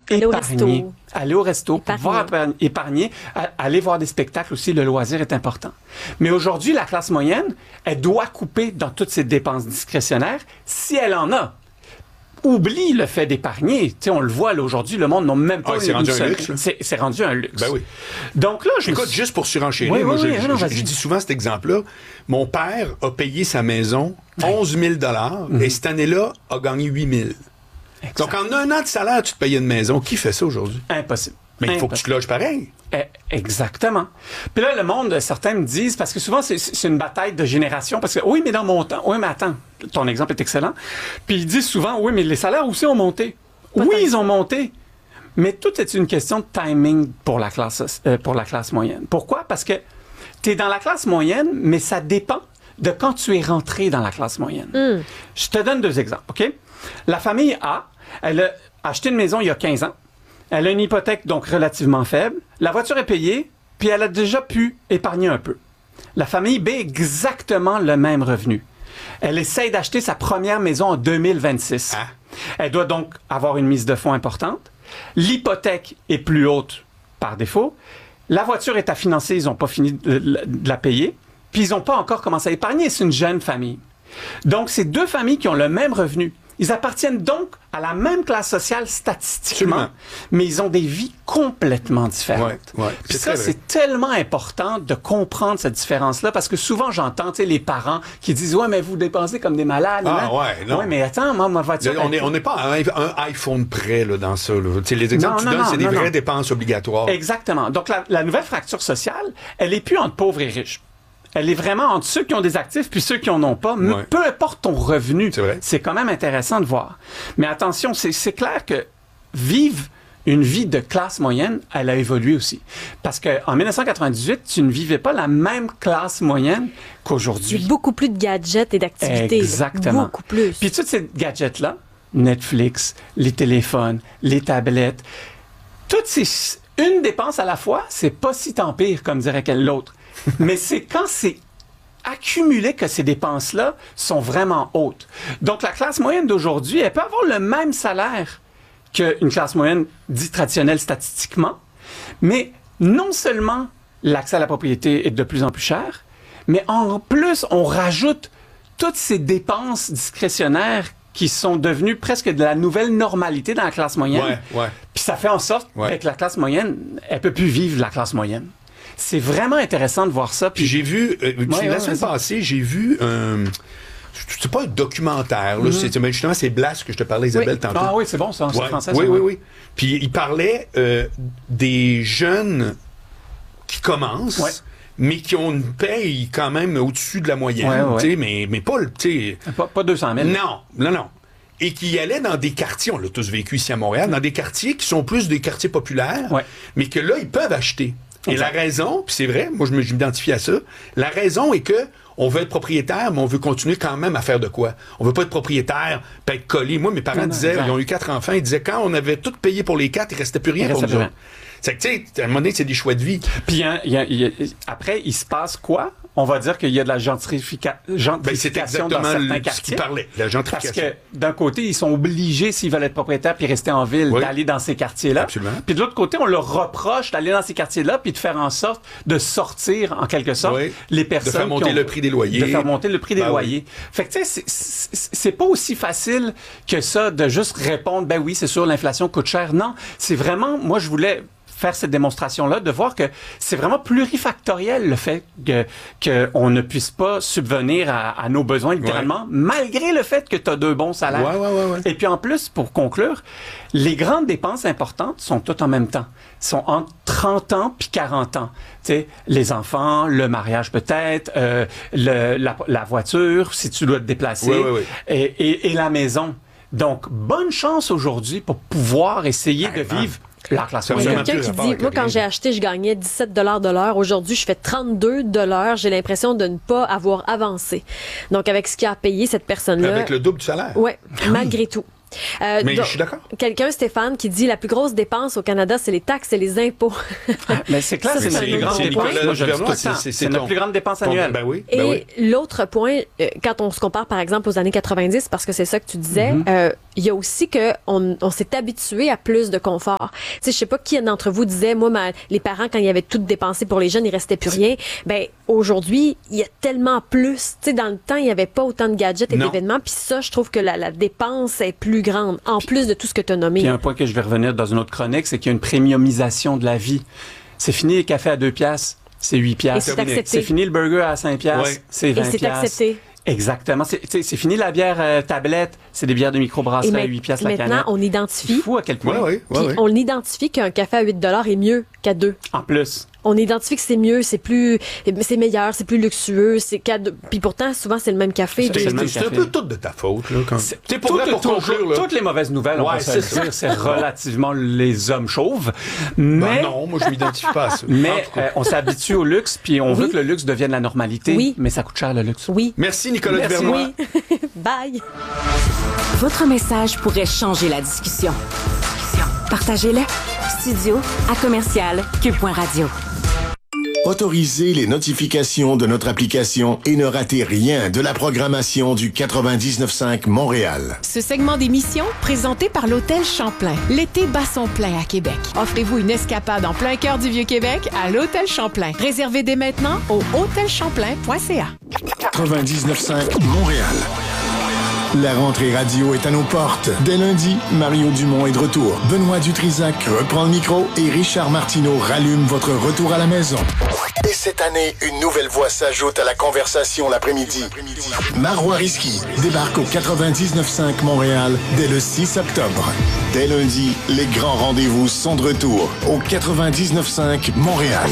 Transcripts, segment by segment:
Aller au resto, pouvoir épargner, aller voir des spectacles aussi, le loisir est important. Mais aujourd'hui, la classe moyenne, elle doit couper dans toutes ses dépenses discrétionnaires si elle en a. Oublie le fait d'épargner. Tu sais, on le voit là, aujourd'hui, le monde n'a même pas c'est rendu un luxe. C'est rendu un luxe. Ben oui. Donc là, écoute, juste pour surenchérir, je dis souvent cet exemple-là. Mon père a payé sa maison 11 000 et cette année-là a gagné 8 000. Exact. Donc, en un an de salaire, tu te payes une maison. Qui fait ça aujourd'hui? Impossible. Mais il faut que tu te loges pareil. Exactement. Puis là, le monde, certains me disent, parce que souvent, c'est une bataille de génération, parce que, oui, mais dans mon temps, oui, mais attends, ton exemple est excellent. Puis ils disent souvent, oui, mais les salaires aussi ont monté. Oui, ils ont monté. Mais tout est une question de timing pour la classe moyenne. Pourquoi? Parce que tu es dans la classe moyenne, mais ça dépend de quand tu es rentré dans la classe moyenne. Je te donne 2 exemples, OK? La famille A, elle a acheté une maison il y a 15 ans. Elle a une hypothèque donc relativement faible. La voiture est payée, puis elle a déjà pu épargner un peu. La famille B, exactement le même revenu. Elle essaye d'acheter sa première maison en 2026. Elle doit donc avoir une mise de fonds importante. L'hypothèque est plus haute par défaut. La voiture est à financer, ils n'ont pas fini de la payer. Puis ils n'ont pas encore commencé à épargner. C'est une jeune famille. Donc, c'est 2 familles qui ont le même revenu. Ils appartiennent donc à la même classe sociale statistiquement, absolument, mais ils ont des vies complètement différentes. Puis ça, c'est tellement important de comprendre cette différence-là, parce que souvent, j'entends les parents qui disent « Ouais, mais vous dépensez comme des malades. » non. Ouais, mais attends, moi, ma voiture... On n'est pas à un iPhone près là, dans ça. Là. Les exemples que tu donnes, c'est des vraies dépenses obligatoires. Exactement. Donc, la nouvelle fracture sociale, elle n'est plus entre pauvres et riches. Elle est vraiment entre ceux qui ont des actifs puis ceux qui en ont pas. Peu importe ton revenu, c'est quand même intéressant de voir. Mais attention, c'est clair que vivre une vie de classe moyenne, elle a évolué aussi. Parce qu'en 1998, tu ne vivais pas la même classe moyenne qu'aujourd'hui. Il y a beaucoup plus de gadgets et d'activités. Exactement. Beaucoup plus. Puis tous ces gadgets-là, Netflix, les téléphones, les tablettes, une dépense à la fois, c'est pas si tant pire, comme dirait l'autre. Mais c'est quand c'est accumulé que ces dépenses-là sont vraiment hautes. Donc, la classe moyenne d'aujourd'hui, elle peut avoir le même salaire qu'une classe moyenne dite traditionnelle statistiquement, mais non seulement l'accès à la propriété est de plus en plus cher, mais en plus, on rajoute toutes ces dépenses discrétionnaires qui sont devenues presque de la nouvelle normalité dans la classe moyenne. Puis ça fait en sorte que la classe moyenne, elle peut plus vivre la classe moyenne. C'est vraiment intéressant de voir ça. Puis j'ai vu, la semaine passée, j'ai vu c'est pas un documentaire, là, c'est justement c'est Blas que je te parlais, Isabelle, tantôt. Ah oui, c'est bon, ça, c'est français. Oui. Puis il parlait des jeunes qui commencent, mais qui ont une paye quand même au-dessus de la moyenne, mais pas... Pas 200 000. Non. Et qui allaient dans des quartiers, on l'a tous vécu ici à Montréal, dans des quartiers qui sont plus des quartiers populaires, mais que là, ils peuvent acheter. Et la raison, puis c'est vrai, moi je m'identifie à ça, la raison est que on veut être propriétaire, mais on veut continuer quand même à faire de quoi. On veut pas être propriétaire, pas être collé. Moi, mes parents disaient, ils ont eu 4 enfants, ils disaient quand on avait tout payé pour les 4, il restait plus rien pour nous autres. C'est que, tu sais, à un moment donné, c'est des choix de vie. Puis après, il se passe quoi? On va dire qu'il y a de la gentrification dans certains quartiers. Ce qu'il parlait, la gentrification. Parce que d'un côté, ils sont obligés, s'ils veulent être propriétaires puis rester en ville, d'aller dans ces quartiers-là. Absolument. Puis de l'autre côté, on leur reproche d'aller dans ces quartiers-là puis de faire en sorte de sortir, en quelque sorte, les personnes de faire monter le prix des loyers. De faire monter le prix des loyers. Fait que tu sais, c'est pas aussi facile que ça de juste répondre, ben oui, c'est sûr, l'inflation coûte cher. Non, c'est vraiment, moi, je voulais faire cette démonstration-là, de voir que c'est vraiment plurifactoriel le fait qu'on ne puisse pas subvenir à nos besoins, littéralement, malgré le fait que tu as 2 bons salaires. Et puis en plus, pour conclure, les grandes dépenses importantes sont toutes en même temps. Sont entre 30 ans puis 40 ans. Tu sais, les enfants, le mariage peut-être, la voiture, si tu dois te déplacer, et la maison. Donc, bonne chance aujourd'hui pour pouvoir essayer de vivre la classe moyenne. Il y a quelqu'un qui dit, moi, quand j'ai acheté, je gagnais 17 $ de l'heure. Aujourd'hui, je fais 32 $. J'ai l'impression de ne pas avoir avancé. Donc, avec ce qu'il a payé, cette personne-là... Avec le double du salaire. Oui, malgré tout. Mais donc, je suis d'accord. Quelqu'un, Stéphane, qui dit la plus grosse dépense au Canada, c'est les taxes et les impôts. Mais c'est clair, c'est notre plus grande dépense annuelle. Et l'autre point, quand on se compare, par exemple, aux années 90, parce que c'est ça que tu disais, il y a aussi que on s'est habitué à plus de confort. Tu sais, je sais pas qui d'entre vous disait, moi, les parents, quand ils avaient tout dépensé pour les jeunes, il restait plus rien. Ben, aujourd'hui, il y a tellement plus. Tu sais, dans le temps, il y avait pas autant de gadgets et d'événements. Puis ça, je trouve que la dépense est plus grande, en plus de tout ce que tu as nommé. Puis un point que je vais revenir dans une autre chronique, c'est qu'il y a une premiumisation de la vie. C'est fini les cafés à 2 piastres, c'est 8 piastres. C'est fini le burger à 5 piastres, c'est 20 piastres. Et c'est accepté. Exactement. C'est fini la bière tablette, c'est des bières de microbrasserie à 8 piastres la canette. Maintenant, on identifie. C'est fou à quel point. On identifie qu'un café à 8 $ est mieux qu'à 2. En plus. On identifie que c'est mieux, c'est meilleur, c'est plus luxueux, puis pourtant souvent c'est le même café. C'est un peu tout de ta faute là. C'est pour conclure. Toutes les mauvaises nouvelles, on peut se le dire, c'est relativement les hommes chauves. Mais non, moi je m'identifie pas à ça. Mais on s'habitue au luxe, puis on veut que le luxe devienne la normalité. Oui. Mais ça coûte cher le luxe. Oui. Merci Nicolas Duvernois. Oui. Bye. Votre message pourrait changer la discussion. Partagez-le. studio@commercial-cube.radio. Autorisez les notifications de notre application et ne ratez rien de la programmation du 99.5 Montréal. Ce segment d'émission, présenté par l'Hôtel Champlain. L'été bat son plein à Québec. Offrez-vous une escapade en plein cœur du Vieux-Québec à l'Hôtel Champlain. Réservez dès maintenant au hôtelchamplain.ca. 99.5 Montréal. La rentrée radio est à nos portes. Dès lundi, Mario Dumont est de retour. Benoît Dutrisac reprend le micro et Richard Martineau rallume votre retour à la maison. Et cette année, une nouvelle voix s'ajoute à la conversation l'après-midi. Marois Risky débarque au 99.5 Montréal dès le 6 octobre. Dès lundi, les grands rendez-vous sont de retour au 99.5 Montréal.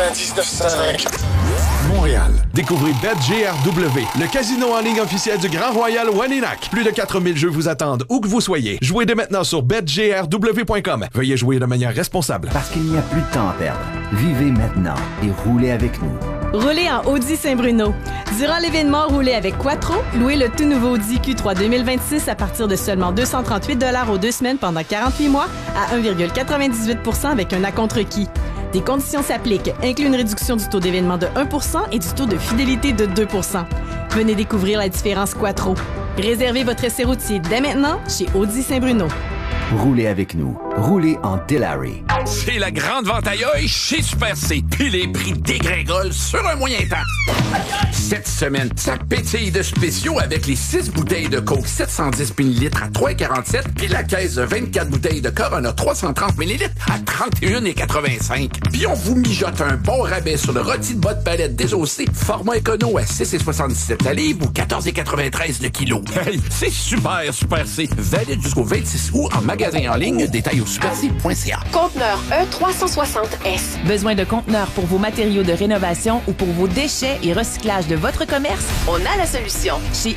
99.5 Montréal. Découvrez BetGRW, le casino en ligne officiel du Grand Royal Waninak. Plus de 4000 jeux vous attendent où que vous soyez. Jouez dès maintenant sur BetGRW.com. Veuillez jouer de manière responsable. Parce qu'il n'y a plus de temps à perdre. Vivez maintenant et roulez avec nous. Roulez en Audi Saint-Bruno. Durant l'événement Roulez avec Quattro, louez le tout nouveau Audi Q3 2026 à partir de seulement 238 $ aux 2 semaines pendant 48 mois à 1,98 % avec un acompte requis. Des conditions s'appliquent, inclut une réduction du taux d'événement de 1 % et du taux de fidélité de 2 %. Venez découvrir la différence Quattro. Réservez votre essai routier dès maintenant chez Audi Saint-Bruno. Roulez avec nous. Roulez en Delary. C'est la grande vente à œil chez Super C. Puis les prix dégringolent sur un moyen temps. Cette semaine, ça pétille de spéciaux avec les 6 bouteilles de Coke 710 ml à 3,47 puis la caisse de 24 bouteilles de Corona 330 ml à 31,85. Puis on vous mijote un bon rabais sur le rôti de bas de palette désossé format écono à 6,77 la livre ou 14,93 le kilo. Hey, c'est super C. Valide jusqu'au 26 août en magasin en ligne. Détail au superc.ca. Conteneur E360S. Besoin de conteneurs pour vos matériaux de rénovation ou pour vos déchets et recyclage de votre commerce? On a la solution. Chez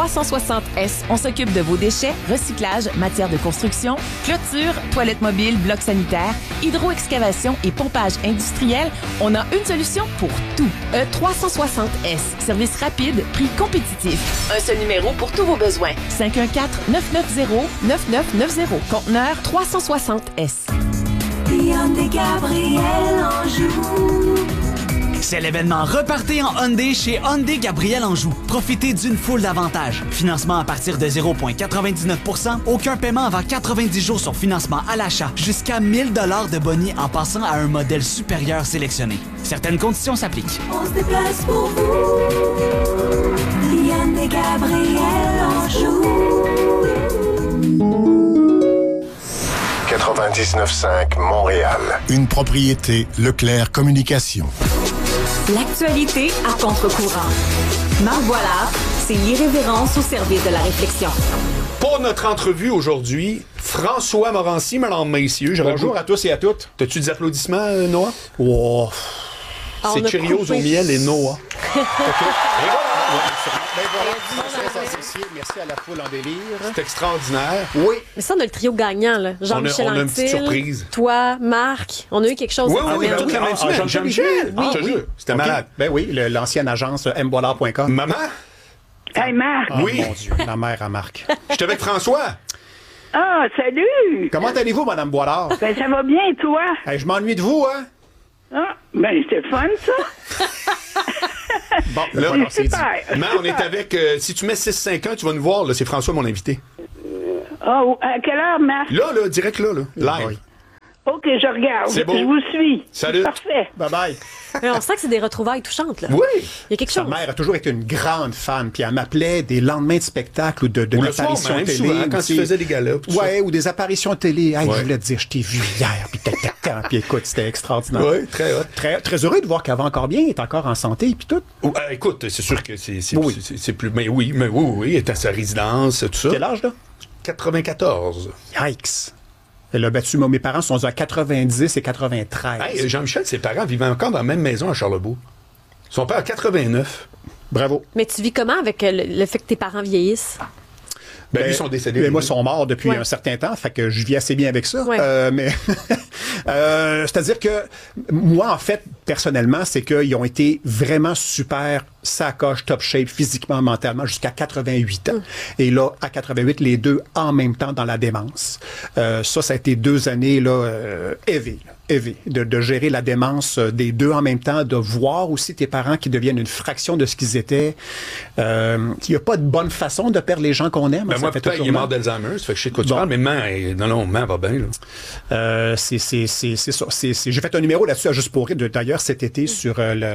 E360S, on s'occupe de vos déchets, recyclage, matière de construction, clôture, toilettes mobiles, blocs sanitaires, hydro-excavation et pompage industriel. On a une solution pour tout. E360S. Service rapide, prix compétitif. Un seul numéro pour tous vos besoins. 514-990-9990. Conteneur 360S. Hyundai Gabriel Anjou. C'est l'événement Repartez en Hyundai chez Hyundai Gabriel Anjou. Profitez d'une foule d'avantages. Financement à partir de 0,99 %, aucun paiement avant 90 jours sur financement à l'achat, jusqu'à 1000 $ de boni en passant à un modèle supérieur sélectionné. Certaines conditions s'appliquent. On se déplace pour vous. Hyundai Gabriel Anjou. 99.5 Montréal. Une propriété Leclerc Communication. L'actualité à contre-courant. Marc Boilard, c'est l'irrévérence au service de la réflexion. Pour notre entrevue aujourd'hui, François Morancy, mesdames, messieurs. Bonjour à tous et à toutes. T'as-tu des applaudissements, Noah? Wow. C'est Cheerios au miel et Noah. OK. Merci à la foule en délire. C'est extraordinaire. Oui. Mais ça, on a le trio gagnant, là. Jean-Michel on a une petite surprise. Toi, Marc, on a eu quelque chose. Oui, toute la même semaine. Jean-Michel. C'était malade. Ben oui, l'ancienne agence mboilard.com. Maman? Hey, Marc. Oh, oui. Mon Dieu, la mère à Marc. Je suis avec François. Ah, salut. Comment allez-vous, Madame Boilard? Ben, ça va bien, toi? Hey, je m'ennuie de vous, hein? Ah, ben, c'était fun, ça. Bon, là, c'est super. on est avec... si tu mets 651, tu vas nous voir, là, c'est François, mon invité. Oh, à quelle heure, Marc? Là, direct là. Live. Oui. OK, je regarde. C'est beau. Je vous suis. Salut. Parfait. Bye-bye. Mais on sent que c'est des retrouvailles touchantes, là. Oui. Il y a quelque Sa chose. mère a toujours été une grande fan, puis elle m'appelait des lendemains de spectacle ou de Ou le soir apparitions même, télé. souvent, quand ou, tu faisais des galas. tout ça. Ouais, ou des apparitions télé. Hey, Ouais. je voulais te dire, je t'ai vu hier, puis puis écoute, c'était extraordinaire. Oui, très hot. Très heureux de voir qu'elle va encore bien, elle est encore en santé, puis tout. Écoute, c'est sûr que c'est Oui. c'est plus... Mais oui, elle est à sa résidence, tout ça. Quel âge, là? 94. Yikes. Elle a battu, mes parents sont à 90 et 93. Hey, Jean-Michel, ses parents vivaient encore dans la même maison à Charlebourg. Son père a 89. Bravo. Mais tu vis comment avec le fait que tes parents vieillissent? Ben, lui, ils sont décédés. Mais moi, ils sont morts depuis Ouais. un certain temps, fait que je vis assez bien avec ça. Ouais. Mais c'est-à-dire que moi, en fait, personnellement, c'est qu'ils ont été vraiment super sacoche, top shape, physiquement, mentalement, jusqu'à 88 ans. Et là, à 88, les deux en même temps dans la démence. Ça a été 2 années là, heavy, de gérer la démence des deux en même temps, de voir aussi tes parents qui deviennent une fraction de ce qu'ils étaient. Il n'y a pas de bonne façon de perdre les gens qu'on aime. Ben ça moi, fait peut-être, toujours il est mal. mort d'Alzheimer, ça fait que je sais de quoi tu Bon. parles, mais Man va bien. Là. C'est ça. J'ai fait un numéro là-dessus à Juste pour rire, d'ailleurs, cet été, sur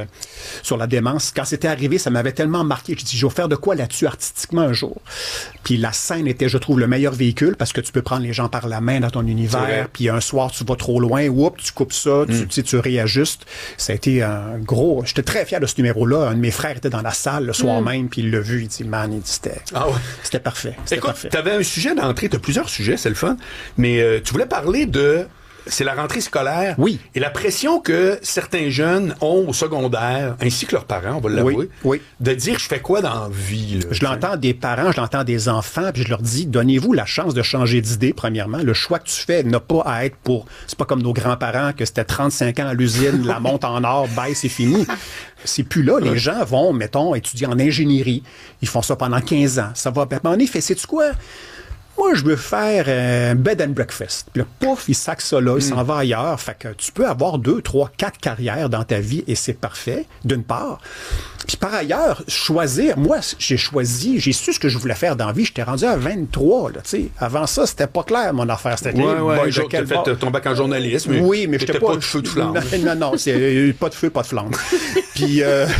la démence. Quand c'était arrivé, ça m'avait tellement marqué. Je dis, je vais faire de quoi là-dessus artistiquement un jour. Puis la scène était, je trouve, le meilleur véhicule parce que tu peux prendre les gens par la main dans ton C'est vrai. univers. Puis un soir, tu vas trop loin, oups, tu coupes ça, tu réajustes. Ça a été un gros... J'étais très fier de ce numéro-là. Un de mes frères était dans la salle le soir même, puis il l'a vu. Il dit, man, il dit, c'était parfait. C'était Écoute, parfait. tu avais un sujet d'entrée, tu as plusieurs sujets, c'est le fun, mais tu voulais parler de... C'est la rentrée scolaire. Oui. Et la pression que certains jeunes ont au secondaire, ainsi que leurs parents, on va l'avouer, Oui. de dire, je fais quoi dans la vie? Là, Je l'entends des parents, je l'entends des enfants, puis je leur dis, donnez-vous la chance de changer d'idée, premièrement. Le choix que tu fais n'a pas à être pour... C'est pas comme nos grands-parents, que c'était 35 ans à l'usine, la monte en or, bye, c'est fini. C'est plus là. Les gens vont, mettons, étudier en ingénierie. Ils font ça pendant 15 ans. Ça va... En effet, sais-tu quoi? Moi, je veux faire un bed and breakfast. Puis là, pouf, il sac ça là, il s'en va ailleurs. Fait que tu peux avoir 2, 3, 4 carrières dans ta vie et c'est parfait, d'une part. Puis par ailleurs, choisir, moi, j'ai su ce que je voulais faire dans la vie. J'étais rendu à 23, là, tu sais. Avant ça, c'était pas clair, mon affaire. C'était t'as fait ton bac en journalisme. Oui, mais j'étais pas de feu de flamme. Non, c'est pas de feu, pas de flamme. Puis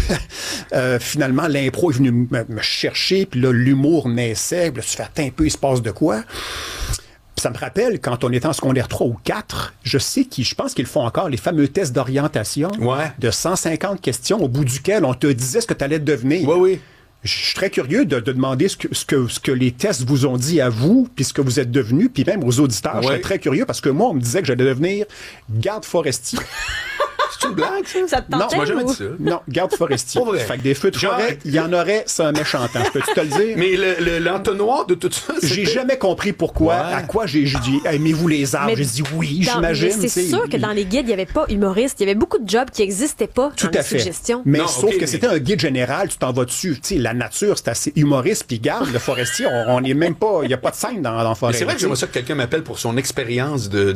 finalement, l'impro est venu me chercher, puis là, l'humour naissait. Puis là, tu fais, attends un peu, il se passe de quoi? Puis ça me rappelle, quand on était en secondaire 3 ou 4, je pense qu'ils font encore les fameux tests d'orientation de 150 questions, au bout duquel on te disait ce que tu allais devenir. Oui. Je suis très curieux de demander ce que les tests vous ont dit à vous, puis ce que vous êtes devenu, puis même aux auditeurs. Je serais très curieux parce que moi, on me disait que j'allais devenir garde forestier. C'est une blague, ça? Ça te Non, tentait, moi, jamais ou? dit ça. Non, garde forestier. Pas vrai. Fait que des feux de forêt, il y en aurait, c'est un méchant temps. Peux-tu te le dire? Mais l'entonnoir de tout ça, J'ai jamais compris pourquoi, à quoi j'ai dit, aimez-vous les arbres? Mais J'ai dit oui, mais j'imagine. c'est tu sais. sûr que dans les guides, il n'y avait pas humoriste. Il y avait beaucoup de jobs qui n'existaient pas Tout dans les à fait. suggestions. Mais Non, sauf ok, que c'était un guide général, tu t'en vas dessus. Tu sais, la nature, c'est assez humoriste, puis garde, le forestier, on n'est même pas, il n'y a pas de scène dans la forêt. Mais c'est vrai que j'aimerais ça que quelqu'un m'appelle pour son expérience de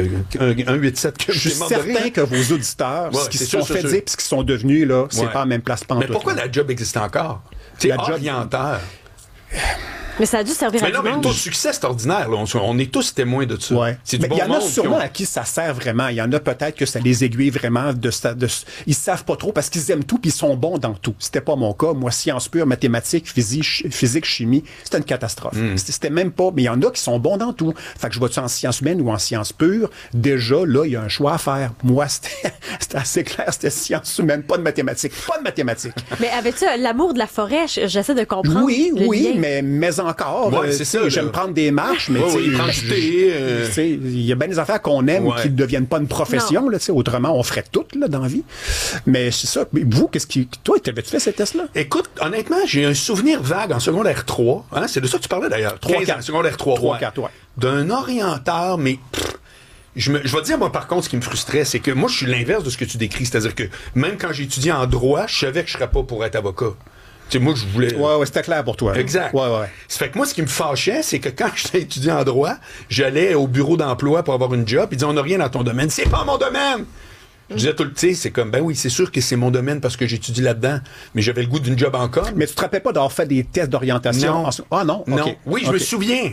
187 que Je suis certain que vos auditeurs, ce qu'ils se sont fait dire puis ce qu'ils sont devenus, là, c'est pas la même place Mais pourquoi la job existe encore? Tu sais, orienteur. Mais ça a dû servir à Mais non, du mais le monde. taux de succès, c'est ordinaire. Là. On est tous témoins de ça. Ouais. C'est du Mais bon il y en a monde sûrement qui ont- à qui ça sert vraiment. Il y en a peut-être que ça les aiguille vraiment. Ils savent pas trop parce qu'ils aiment tout puis ils sont bons dans tout. C'était pas mon cas. Moi, sciences pures, mathématiques, physique, chimie, c'était une catastrophe. C'était même pas... Mais il y en a qui sont bons dans tout. Fait que je vais-tu en sciences humaines ou en sciences pures? Déjà, là, il y a un choix à faire. Moi, c'était assez clair. C'était sciences humaines, pas de mathématiques. Pas de mathématiques. Mais avais-tu l'amour de la forêt? J'essaie de comprendre. Oui, le lien. mais encore. Ouais, c'est ça, J'aime là. prendre des marches, mais Ouais, tu sais, ouais, prendre du thé, tu sais, il y a bien des affaires qu'on aime Ouais. qui ne deviennent pas une profession. Là, tu sais, autrement, on ferait tout là, dans la vie. Mais c'est ça. Mais vous, toi, t'avais-tu fait ces tests-là? Écoute, honnêtement, j'ai un souvenir vague en secondaire 3. Hein, c'est de ça que tu parlais d'ailleurs. 3, 15 ans, 4. secondaire 3. 3, ouais. 4, ouais. D'un orienteur, mais... Je vais te dire, moi, par contre, ce qui me frustrait, c'est que moi, je suis l'inverse de ce que tu décris. C'est-à-dire que même quand j'ai étudié en droit, je savais que je serais pas pour être avocat. Tu sais, moi, je voulais... Ouais, c'était clair pour toi. Exact. Ouais. Ça fait que moi, ce qui me fâchait, c'est que quand j'étais étudiant en droit, j'allais au bureau d'emploi pour avoir une job, ils disaient, on n'a rien dans ton domaine. C'est pas mon domaine! Je disais tout le temps, c'est comme, ben oui, c'est sûr que c'est mon domaine parce que j'étudie là-dedans, mais j'avais le goût d'une job en com. Mais tu te rappelles pas d'avoir fait des tests d'orientation? Non. Ah non? Non. OK. Oui, je me souviens.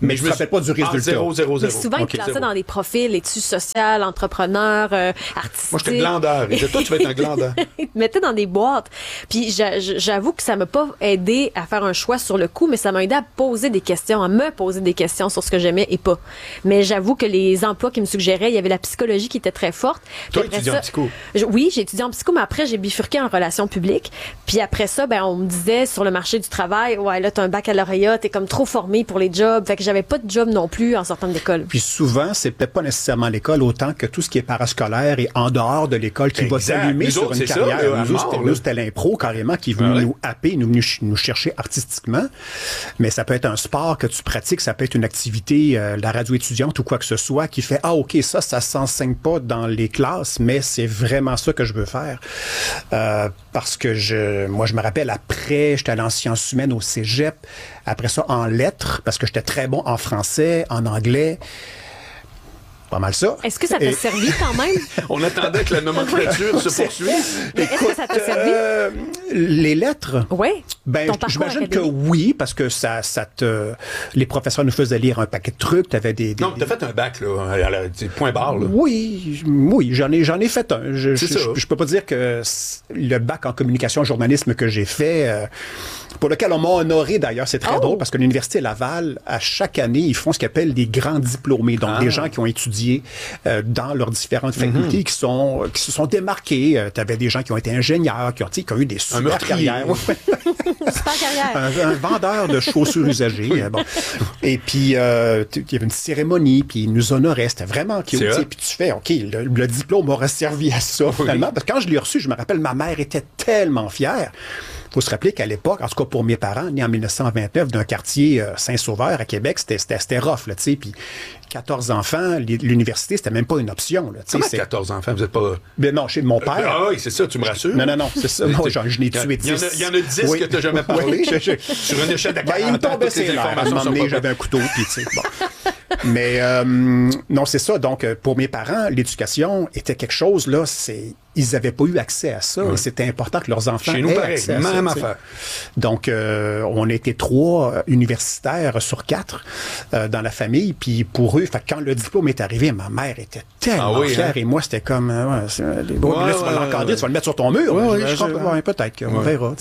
Mais je me rappelle pas du résultat. 0, 0, 0. Mais souvent, ils classaient dans des profils, études sociales, entrepreneurs, artistiques. Moi, j'étais glandeur. Et toi, tu vas être un glandeur. Ils te mettaient dans des boîtes. Puis j'avoue que ça m'a pas aidé à faire un choix sur le coup, mais ça m'a aidé à poser des questions, à me poser des questions sur ce que j'aimais et pas. Mais j'avoue que les emplois qui me suggéraient, il y avait la psychologie qui était très forte. Toi, étudiant en psycho? Oui, j'ai étudié en psycho, mais après, j'ai bifurqué en relations publiques. Puis après ça, on me disait sur le marché du travail, ouais, là, t'as un baccalauréat, t'es comme trop formé pour les jobs. Fait que j'avais pas de job non plus en sortant de l'école. Puis souvent, c'est peut-être pas nécessairement l'école autant que tout ce qui est parascolaire et en dehors de l'école qui va s'allumer sur une carrière. Nous, c'était l'impro carrément qui est venu nous happer, nous chercher artistiquement. Mais ça peut être un sport que tu pratiques, ça peut être une activité, la radio étudiante ou quoi que ce soit, qui fait, OK, ça s'enseigne pas dans les classes, mais c'est vraiment ça que je veux faire. Parce que moi, je me rappelle, après, j'étais allé en sciences humaines au cégep, après ça, en lettres, parce que j'étais très bon en français, en anglais. Pas mal ça. Est-ce que ça t'a servi quand même? On attendait que la nomenclature se poursuive. Est-ce que ça t'a servi? Les lettres? Oui. J'imagine que oui, parce que les professeurs nous faisaient lire un paquet de trucs. Non, t'as fait un bac, là, point barre, là. Oui, j'en ai fait un. Je peux pas dire que le bac en communication journalisme que j'ai fait, pour lequel on m'a honoré d'ailleurs, c'est très drôle, parce que l'Université Laval, à chaque année, ils font ce qu'ils appellent des grands diplômés, donc des gens qui ont étudié dans leurs différentes facultés, qui se sont démarqués. Tu avais des gens qui ont été ingénieurs, qui ont eu des super carrières. Super carrière. Un vendeur de chaussures usagées. Bon. Et puis, il y avait une cérémonie, puis ils nous honoraient. C'était vraiment cute. Puis tu fais, OK, le diplôme m'aurait servi à ça, finalement. Parce que quand je l'ai reçu, je me rappelle, ma mère était tellement fière. Il faut se rappeler qu'à l'époque, en tout cas pour mes parents, nés en 1929, d'un quartier Saint-Sauveur à Québec, c'était rough, là, tu sais. Puis 14 enfants, l'université, c'était même pas une option, là. Comment 14 enfants? Vous êtes pas... Ben non, chez mon père. Ah oui, c'est ça, tu me rassures? Non, c'est ça. Non, je n'ai tué 10. Il y en a 10 que tu n'as jamais parlé. Sur une échelle de 40 il me tombait ses lèvres. À un moment donné, j'avais un couteau, puis tu sais, bon. Mais non, c'est ça. Donc, pour mes parents, l'éducation était quelque chose, là, ils n'avaient pas eu accès à ça. Et c'était important que leurs enfants aient accès à ça. Même affaire. Donc, on était 3 universitaires sur 4 dans la famille. Puis pour eux, quand le diplôme est arrivé, ma mère était tellement fière. Et moi, c'était comme, là, tu vas l'encadrer, tu vas le mettre sur ton mur. Je crois peut-être qu'on verra.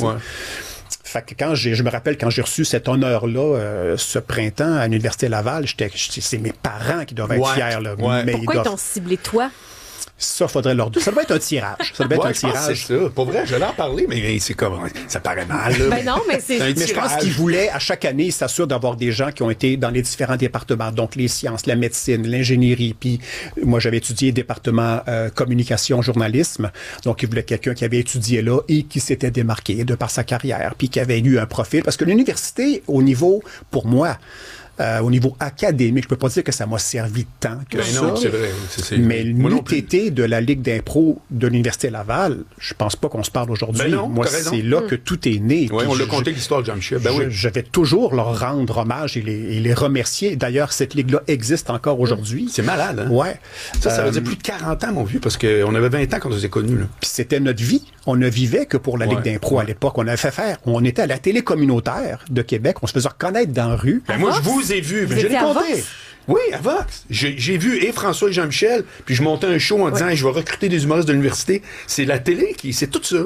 Fait que je me rappelle quand j'ai reçu cet honneur-là, ce printemps à l'Université Laval, c'est mes parents qui doivent être fiers. Là, mais pourquoi ils t'ont ciblé toi? Ça, faudrait leur dire. Ça devait être un tirage. Ça devait être un tirage. C'est ça. Pour vrai, je l'ai en parlé, mais c'est comme... Ça paraît mal, là. Ben non, mais c'est... Mais je pense qu'ils voulaient, à chaque année, ils s'assurent d'avoir des gens qui ont été dans les différents départements. Donc, les sciences, la médecine, l'ingénierie. Puis, moi, j'avais étudié département communication, journalisme. Donc, ils voulaient quelqu'un qui avait étudié là et qui s'était démarqué de par sa carrière. Puis, qui avait eu un profil. Parce que l'université, au niveau, pour moi... au niveau académique, je peux pas dire que ça m'a servi tant que ça. Non, c'est vrai. Mais l'UTT de la Ligue d'impro de l'Université Laval, je pense pas qu'on se parle aujourd'hui. Ben non, moi, c'est là que tout est né. Oui, on l'a conté l'histoire de Jean-Michel. Je vais toujours leur rendre hommage et les remercier. D'ailleurs, cette ligue-là existe encore aujourd'hui. C'est malade, hein? Ouais. Ça veut dire plus de 40 ans, mon vieux, parce qu'on avait 20 ans quand on les a connus, là. Puis c'était notre vie. On ne vivait que pour la Ligue d'impro à l'époque. On avait fait faire. On était à la télé communautaire de Québec. On se faisait reconnaître dans la rue. Ben moi, je vous ai vu. Mais je l'ai compté. Oui, à Vox. J'ai vu François et Jean-Michel, puis je montais un show en disant je vais recruter des humoristes de l'université. C'est la télé, c'est tout ça.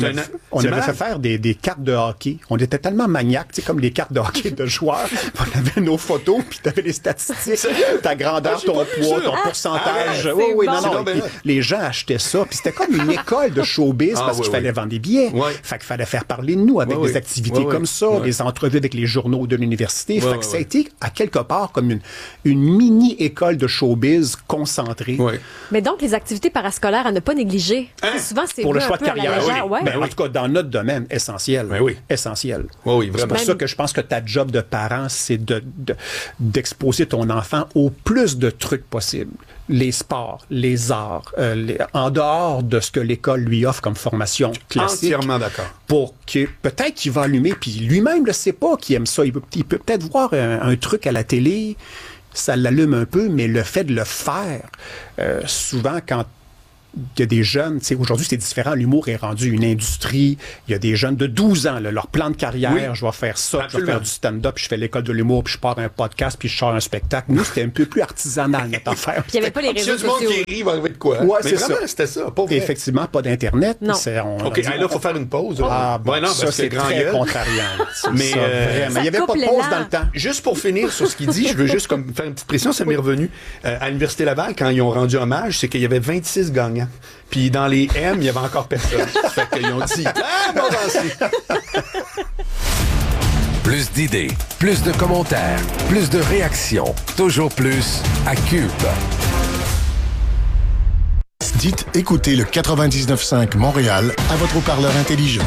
On avait fait faire des cartes de hockey. On était tellement maniaques, tu sais, comme les cartes de hockey de joueurs. On avait nos photos, puis tu avais les statistiques, ta grandeur, ton poids, ton pourcentage. Oui, non. Les gens achetaient ça, puis c'était comme une école de showbiz parce qu'il fallait vendre des billets. Fait qu'il fallait faire parler de nous avec des activités comme ça, des entrevues avec les journaux de l'université. Fait que ça a été, à quelque part, comme une mini-école de showbiz concentrée. Mais donc, les activités parascolaires à ne pas négliger. Souvent, c'est pour le choix de carrière. En tout cas, dans notre domaine, essentiel. Essentiel. C'est pour ça que je pense que ta job de parent, c'est d'exposer ton enfant au plus de trucs possibles. Les sports, les arts, en dehors de ce que l'école lui offre comme formation classique. Entièrement d'accord. Pour que peut-être qu'il va allumer, puis lui-même ne sait pas qu'il aime ça. Il peut peut-être voir un truc à la télé, ça l'allume un peu, mais le fait de le faire, souvent quand il y a des jeunes, tu sais, aujourd'hui, c'est différent. L'humour est rendu une industrie. Il y a des jeunes de 12 ans, là, leur plan de carrière, je vais faire ça, je vais faire du stand-up, puis je fais l'école de l'humour, puis je pars un podcast, puis je sors un spectacle. Nous, c'était un peu plus artisanal, notre affaire. Il n'y avait pas les réseaux sociaux. Il y a du monde qui rit, il va arriver de quoi? Ouais, mais c'est vraiment, ça. c'était ça. Pas vrai. Effectivement, pas d'Internet. Non. OK, là, il faut faire une pause. Ah, bon, non, ça, c'est grand très gueule. contrariant. Mais vraiment, il n'y avait pas de pause dans le temps. Juste pour finir sur ce qu'il dit, je veux juste comme faire une petite pression, ça m'est revenu. À l'Université Laval, quand ils ont rendu hommage, c'est qu'il y avait 26 gagnants. Puis dans les M, il y avait encore personne. Fait qu'ils ont dit, Plus d'idées, plus de commentaires, plus de réactions. Toujours plus à Cube. Dites écoutez le 99.5 Montréal à votre haut-parleur intelligent.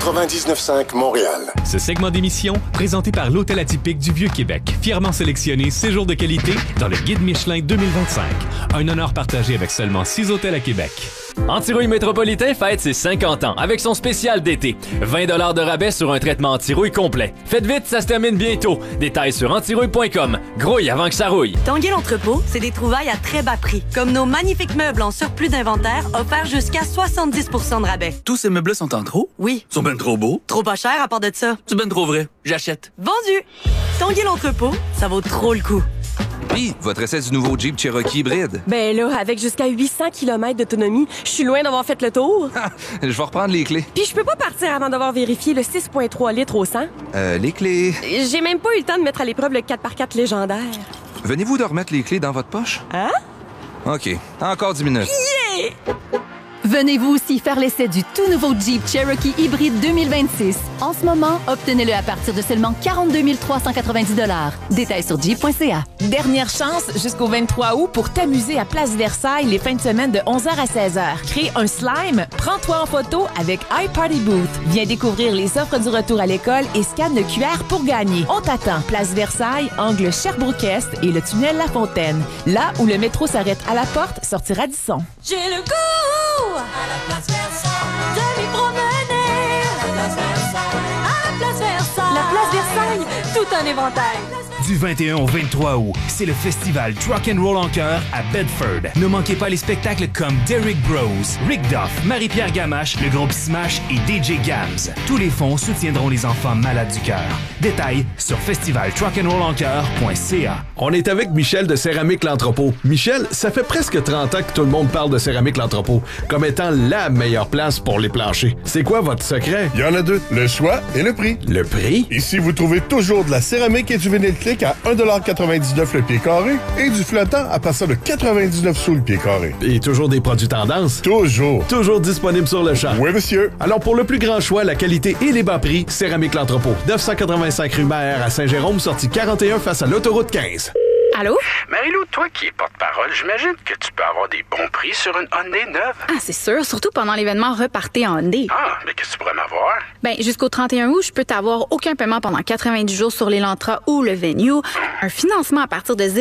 99.5 Montréal. Ce segment d'émission, présenté par l'Hôtel Atypique du Vieux-Québec, fièrement sélectionné séjour de qualité dans le Guide Michelin 2025. Un honneur partagé avec seulement 6 hôtels à Québec. Antirouille Métropolitain fête ses 50 ans avec son spécial d'été. 20 $ de rabais sur un traitement antirouille complet. Faites vite, ça se termine bientôt. Détails sur antirouille.com. Grouille avant que ça rouille. Tanguay l'entrepôt, c'est des trouvailles à très bas prix, comme nos magnifiques meubles en surplus d'inventaire offerts jusqu'à 70% de rabais. Tous ces meubles sont en trop? Oui. Ils sont ben trop beaux. Trop pas cher à part de ça. C'est ben trop vrai. J'achète. Vendu! Tanguay l'entrepôt, ça vaut trop le coup. Puis, votre essai du nouveau Jeep Cherokee hybride. Ben là, avec jusqu'à 800 km d'autonomie, je suis loin d'avoir fait le tour. Je vais reprendre les clés. Puis je peux pas partir avant d'avoir vérifié le 6,3 litres au 100. Les clés... J'ai même pas eu le temps de mettre à l'épreuve le 4x4 légendaire. Venez-vous de remettre les clés dans votre poche? Hein? OK. Encore 10 minutes. Yeah! Venez-vous aussi faire l'essai du tout nouveau Jeep Cherokee hybride 2026. En ce moment, obtenez-le à partir de seulement 42 390 $. Détails sur jeep.ca. Dernière chance jusqu'au 23 août pour t'amuser à Place Versailles les fins de semaine de 11h à 16h. Crée un slime, prends-toi en photo avec iParty Booth. Viens découvrir les offres du retour à l'école et scanne le QR pour gagner. On t'attend. Place Versailles, angle Sherbrooke-Est et le tunnel La Fontaine. Là où le métro s'arrête à la porte, sortir Radisson. J'ai le goût à la place Versailles de m'y promener. À la place Versailles, à la place Versailles. La place Versailles, tout un éventail. Du 21 au 23 août, c'est le festival Rock and Roll en chœur à Bedford. Ne manquez pas les spectacles comme Derrick Bros, Rick Duff, Marie-Pierre Gamache, le groupe Smash et DJ Gams. Tous les fonds soutiendront les enfants malades du cœur. Détails sur festivalrockandrollencoeur.ca. On est avec Michel de Céramique L'Entrepôt. Michel, ça fait presque 30 ans que tout le monde parle de Céramique L'Entrepôt comme étant la meilleure place pour les planchers. C'est quoi votre secret? Il y en a deux, le choix et le prix. Le prix? Ici, vous trouvez toujours de la céramique et du vinyle clic à 1,99$ le pied carré et du flottant à partir de 99 sous le pied carré. Et toujours des produits tendance? Toujours. Toujours disponible sur le champ? Oui, monsieur. Alors, pour le plus grand choix, la qualité et les bas prix, Céramique L'Entrepôt. 985 rue Maher à Saint-Jérôme, sortie 41 face à l'autoroute 15. Allô? Marie-Lou, toi qui es porte-parole, j'imagine que tu peux avoir des bons prix sur une Hyundai neuve. Ah, c'est sûr, surtout pendant l'événement Repartez en Hyundai. Ah, mais qu'est-ce que tu pourrais m'avoir? Ben, jusqu'au 31 août, je peux t'avoir aucun paiement pendant 90 jours sur l'Elantra ou le Venue, un financement à partir de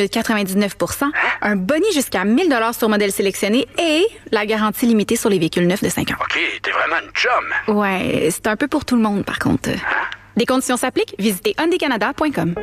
0,99%, un boni jusqu'à 1 000 $ sur modèle sélectionné et la garantie limitée sur les véhicules neufs de 5 ans. OK, t'es vraiment une chum. Ouais, c'est un peu pour tout le monde, par contre. Des conditions s'appliquent, visitez hyundaicanada.com.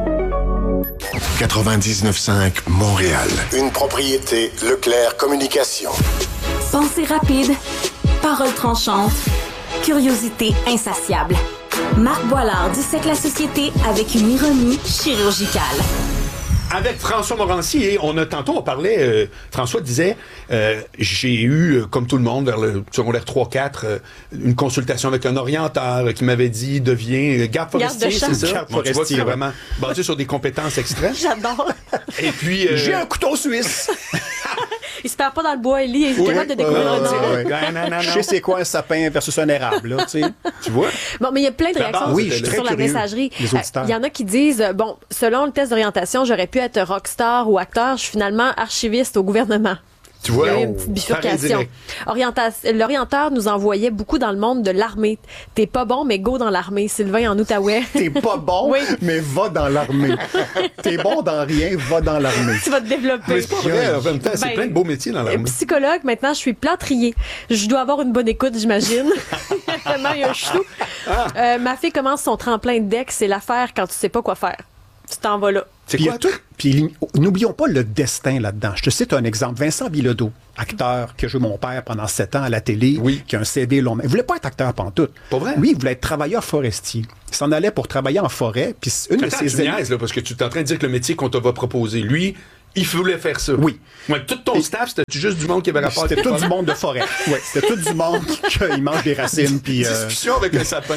99.5 Montréal. Une propriété Leclerc Communication. Pensée rapide, parole tranchante, curiosité insatiable. Marc Boilard dissèque la société avec une ironie chirurgicale. Avec François Morancy, et on parlait, François disait, j'ai eu, comme tout le monde, vers le secondaire 3-4, une consultation avec un orienteur qui m'avait dit, deviens garde forestier, c'est ça? Garde Bon, tu vois, c'est forestier, vraiment basé sur des compétences extrêmes. J'adore. Et puis... J'ai un couteau suisse! Il se perd pas dans le bois, il est capable de découvrir un arbre. Je sais c'est quoi un sapin versus un érable, là, tu sais. Tu vois? Bon, mais il y a plein de réactions sur la messagerie. Il y en a qui disent, bon, selon le test d'orientation, j'aurais pu être rockstar ou acteur, je suis finalement archiviste au gouvernement. Tu vois, il y a eu une petite bifurcation. L'orienteur nous envoyait beaucoup dans le monde de l'armée. T'es pas bon, mais go dans l'armée. Sylvain en Outaouais. T'es pas bon, mais va dans l'armée. T'es bon dans rien, va dans l'armée. Tu vas te développer. Mais c'est pas vrai, en même temps, c'est plein de beaux métiers dans l'armée. Psychologue, maintenant, je suis plâtrier. Je dois avoir une bonne écoute, j'imagine. Tellement il y a un chou. Ma fille commence son tremplin de deck, c'est l'affaire quand tu sais pas quoi faire. Tu t'en vas là. C'est Puis quoi? Puis n'oublions pas le destin là-dedans. Je te cite un exemple. Vincent Bilodeau, acteur qui a joué mon père pendant 7 ans à la télé, qui a un CD long. Il voulait pas être acteur pantoute. Pas vrai? Oui, il voulait être travailleur forestier. Il s'en allait pour travailler en forêt. Puis une de ses tu niaises, là, parce que tu es en train de dire que le métier qu'on te va proposer, lui, il voulait faire ça. Oui. Ouais, tout ton staff, c'était juste du monde qui avait rapport C'était tout du monde de forêt. Oui, c'était tout du monde qui mange des racines. Puis discussion avec un sapin.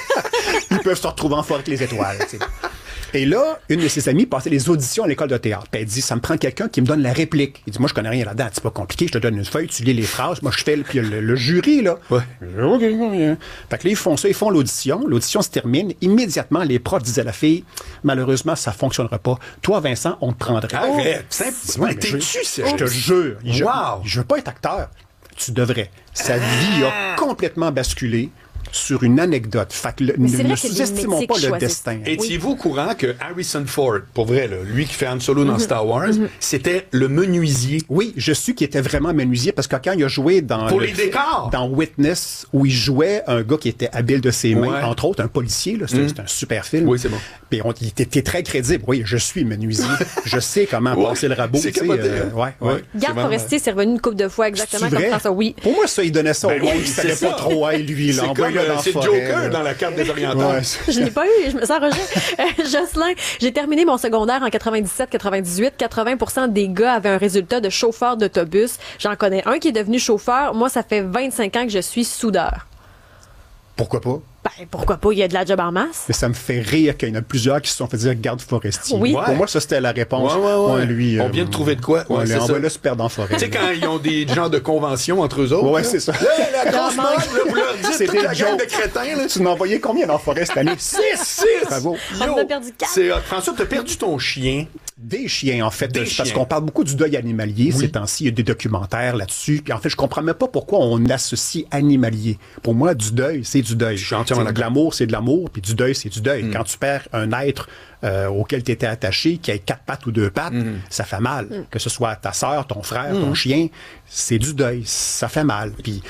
Ils peuvent se retrouver en forêt avec les étoiles. Tu sais. Et là, une de ses amies passait les auditions à l'école de théâtre. Puis elle dit, ça me prend quelqu'un qui me donne la réplique. Il dit, moi, je connais rien là-dedans. C'est pas compliqué. Je te donne une feuille, tu lis les phrases. Moi, je fais puis le jury, là. Ouais. OK. Fait que là, ils font ça, ils font l'audition. L'audition se termine. Immédiatement, les profs disaient à la fille, malheureusement, ça fonctionnera pas. Toi, Vincent, on te prendrait. Arrête. Ouais, T'es-tu je te jure. Je veux pas être acteur. Tu devrais. Sa vie a complètement basculé sur une anecdote. Fait que ne sous-estimons pas le destin. Étiez-vous au courant que Harrison Ford, pour vrai, là, lui qui fait Han Solo dans Star Wars, c'était le menuisier? Oui, je suis qui était vraiment menuisier parce que quand il a joué dans les décors, dans Witness, où il jouait un gars qui était habile de ses mains, entre autres un policier, là, c'est un super film. Oui, c'est bon. Puis il était très crédible. Oui, je suis menuisier. Je sais comment passer le rabot. C'est capoté. Garde forestier, c'est revenu une couple de fois exactement comme ça. Oui. Pour moi, ça, il donnait ça au monde. Il savait pas trop, lui, là. C'est Joker dans la carte des orientales. Je l'ai pas eu, je me sens rejet. Jocelyn, j'ai terminé mon secondaire en 97-98. 80% des gars avaient un résultat de chauffeur d'autobus. J'en connais un qui est devenu chauffeur. Moi, ça fait 25 ans que je suis soudeur. Pourquoi pas? Ben, pourquoi pas? Il y a de la job en masse. Mais ça me fait rire qu'il y en a plusieurs qui se sont fait dire garde forestier. Oui. Pour moi, ça, c'était la réponse. Lui, on vient de trouver de quoi? On va se perdre en forêt. Tu sais, quand ils ont des genres de conventions entre eux autres. Ouais, c'est ça. La grosse mode, vous leur dites toute la gang de crétins. Là. Tu m'as envoyé combien dans la forêt cette année? 6! Bravo. On a perdu 4. François, t'as perdu ton chien. Des chiens, en fait. Parce qu'on parle beaucoup du deuil animalier ces temps-ci. Il y a des documentaires là-dessus. Puis en fait, je comprends même pas pourquoi on associe animalier. Pour moi, du deuil, c'est du deuil. De l'amour, c'est de l'amour. Puis du deuil, c'est du deuil. Quand tu perds un être auquel tu étais attaché, qui a 4 pattes ou 2 pattes, ça fait mal. Que ce soit ta sœur, ton frère, ton chien, c'est du deuil. Ça fait mal. Puis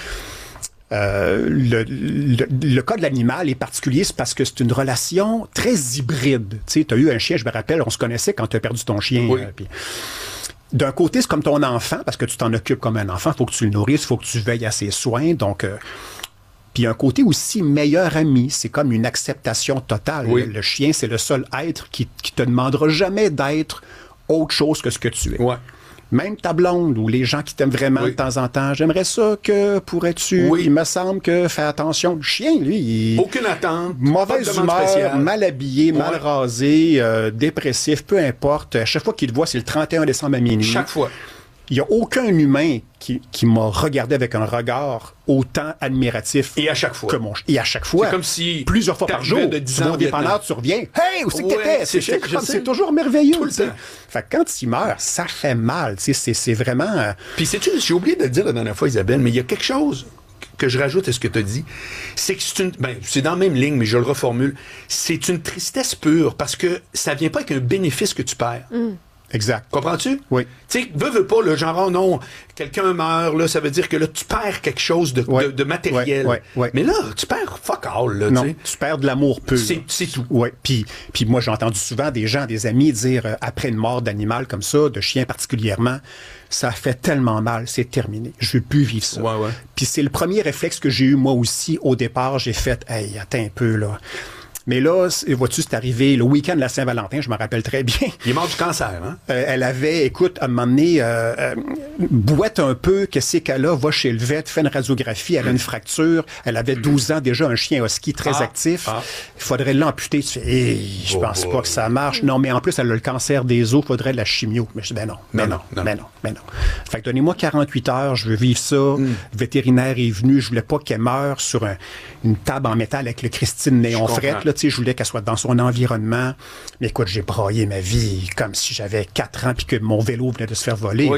le cas de l'animal est particulier, c'est parce que c'est une relation très hybride. Tu sais, tu as eu un chien, je me rappelle, on se connaissait quand tu as perdu ton chien. Puis d'un côté, c'est comme ton enfant, parce que tu t'en occupes comme un enfant, il faut que tu le nourrisses, il faut que tu veilles à ses soins. Donc, puis un côté aussi meilleur ami, c'est comme une acceptation totale. Le chien, c'est le seul être qui te demandera jamais d'être autre chose que ce que tu es. Même ta blonde ou les gens qui t'aiment vraiment de temps en temps, j'aimerais ça que pourrais-tu. Il me semble que fais attention. Le chien, lui, aucune attente, mauvaise humeur, mal habillé, mal rasé, dépressif, peu importe. À chaque fois qu'il te voit, c'est le 31 décembre à minuit. Chaque fois. Il n'y a aucun humain qui m'a regardé avec un regard autant admiratif. Et à chaque fois. Et à chaque fois. C'est comme si plusieurs fois par jour, tu vas au dépanneur, tu reviens. Hey, où c'est que t'étais? C'est toujours merveilleux. Tout le temps. Fait que quand il meurt, ça fait mal. C'est vraiment. Puis sais-tu, j'ai oublié de le dire la dernière fois, Isabelle, mais il y a quelque chose que je rajoute à ce que tu as dit. C'est que c'est dans la même ligne, mais je le reformule. C'est une tristesse pure parce que ça vient pas avec un bénéfice que tu perds. Exact. Comprends-tu? Oui. Tu sais, veux pas, le genre, oh non, quelqu'un meurt, là, ça veut dire que là, tu perds quelque chose de matériel. Mais là, tu perds fuck all, là, non, tu perds de l'amour pur. C'est tout. Oui. Puis moi, j'ai entendu souvent des gens, des amis dire, après une mort d'animal comme ça, de chien particulièrement, ça fait tellement mal, c'est terminé. Je veux plus vivre ça. Puis c'est le premier réflexe que j'ai eu, moi aussi, au départ. J'ai fait, hey, attends un peu, là. Mais là, vois-tu, c'est arrivé le week-end de la Saint-Valentin, je me rappelle très bien. Il est mort du cancer, hein? Elle avait, écoute, à un moment donné, boite un peu, qu'est-ce qu'elle a, va chez le vet, fait une radiographie, elle a une fracture, elle avait 12 ans déjà, un chien husky très actif. Il faudrait l'amputer. Tu fais, je pense pas que ça marche. Non, mais en plus, elle a le cancer des os, il faudrait de la chimio. Mais je dis, ben non. Fait que donnez-moi 48 heures, je veux vivre ça. Le vétérinaire est venu, je voulais pas qu'elle meure sur une table en métal avec le Christine Néon frette, là. Je voulais qu'elle soit dans son environnement. Mais écoute, j'ai braillé ma vie comme si j'avais 4 ans puis que mon vélo venait de se faire voler.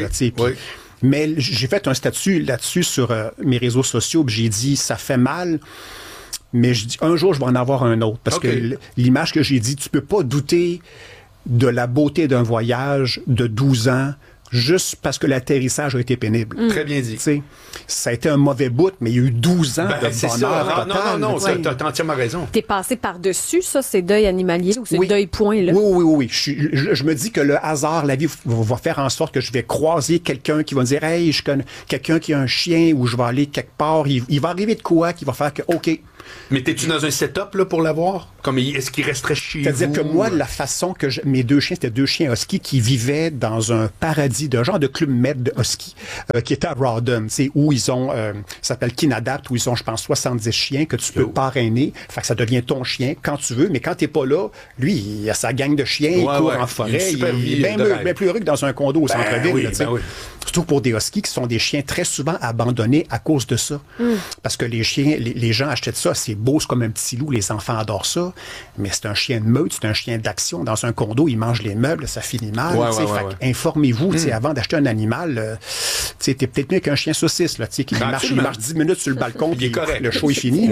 Mais j'ai fait un statut là-dessus sur mes réseaux sociaux. J'ai dit, ça fait mal, mais je dis, un jour, je vais en avoir un autre. Parce que l'image que j'ai dit, tu peux pas douter de la beauté d'un voyage de 12 ans juste parce que l'atterrissage a été pénible. Très bien dit. T'sais, ça a été un mauvais bout, mais il y a eu 12 ans de bonheur total. Non, t'as entièrement raison. T'es passé par-dessus, ça, c'est deuil animalier ou c'est deuil point, là? Oui. Je me dis que le hasard, la vie va faire en sorte que je vais croiser quelqu'un qui va me dire « Hey, je connais quelqu'un qui a un chien ou je vais aller quelque part. » Il va arriver de quoi qui va faire que « OK. » Mais t'es-tu dans un setup là, pour l'avoir? Comme est-ce qu'il resterait chez vous? C'est-à-dire que moi, la façon que mes 2 chiens, c'était 2 chiens husky qui vivaient dans un paradis de genre de club med de husky qui était à Rawdon, où ils ont, ça s'appelle Kinadapt, où ils ont, je pense, 70 chiens que tu peux parrainer. Fait que ça devient ton chien quand tu veux, mais quand t'es pas là, lui, il a sa gang de chiens, il court en forêt, il est bien plus heureux que dans un condo au centre-ville. Surtout pour des huskies qui sont des chiens très souvent abandonnés à cause de ça. Parce que les chiens, les gens achètent ça, c'est beau, c'est comme un petit loup, les enfants adorent ça, mais c'est un chien de meute, c'est un chien d'action. Dans un condo, il mange les meubles, ça finit mal. Informez-vous, avant d'acheter un animal, t'es peut-être mieux qu'un chien saucisse, là, il marche 10 minutes sur le balcon, puis le show est fini.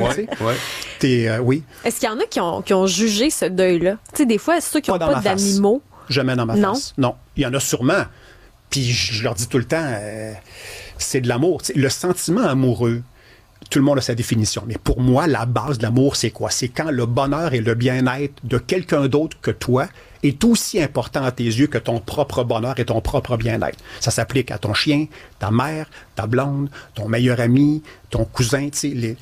Oui. Est-ce qu'il y en a qui ont jugé ce deuil-là? Tu sais, des fois, ceux qui n'ont pas d'animaux. Jamais dans ma face. Non. Il y en a sûrement. Puis je leur dis tout le temps, c'est de l'amour. T'sais, le sentiment amoureux, tout le monde a sa définition. Mais pour moi, la base de l'amour, c'est quoi? C'est quand le bonheur et le bien-être de quelqu'un d'autre que toi est aussi important à tes yeux que ton propre bonheur et ton propre bien-être. Ça s'applique à ton chien, ta mère, ta blonde, ton meilleur ami, ton cousin,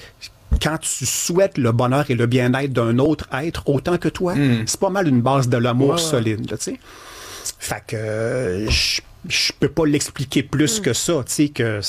quand tu souhaites le bonheur et le bien-être d'un autre être autant que toi, c'est pas mal une base de l'amour solide, tu sais. Fait que je peux pas l'expliquer plus que ça, tu sais, que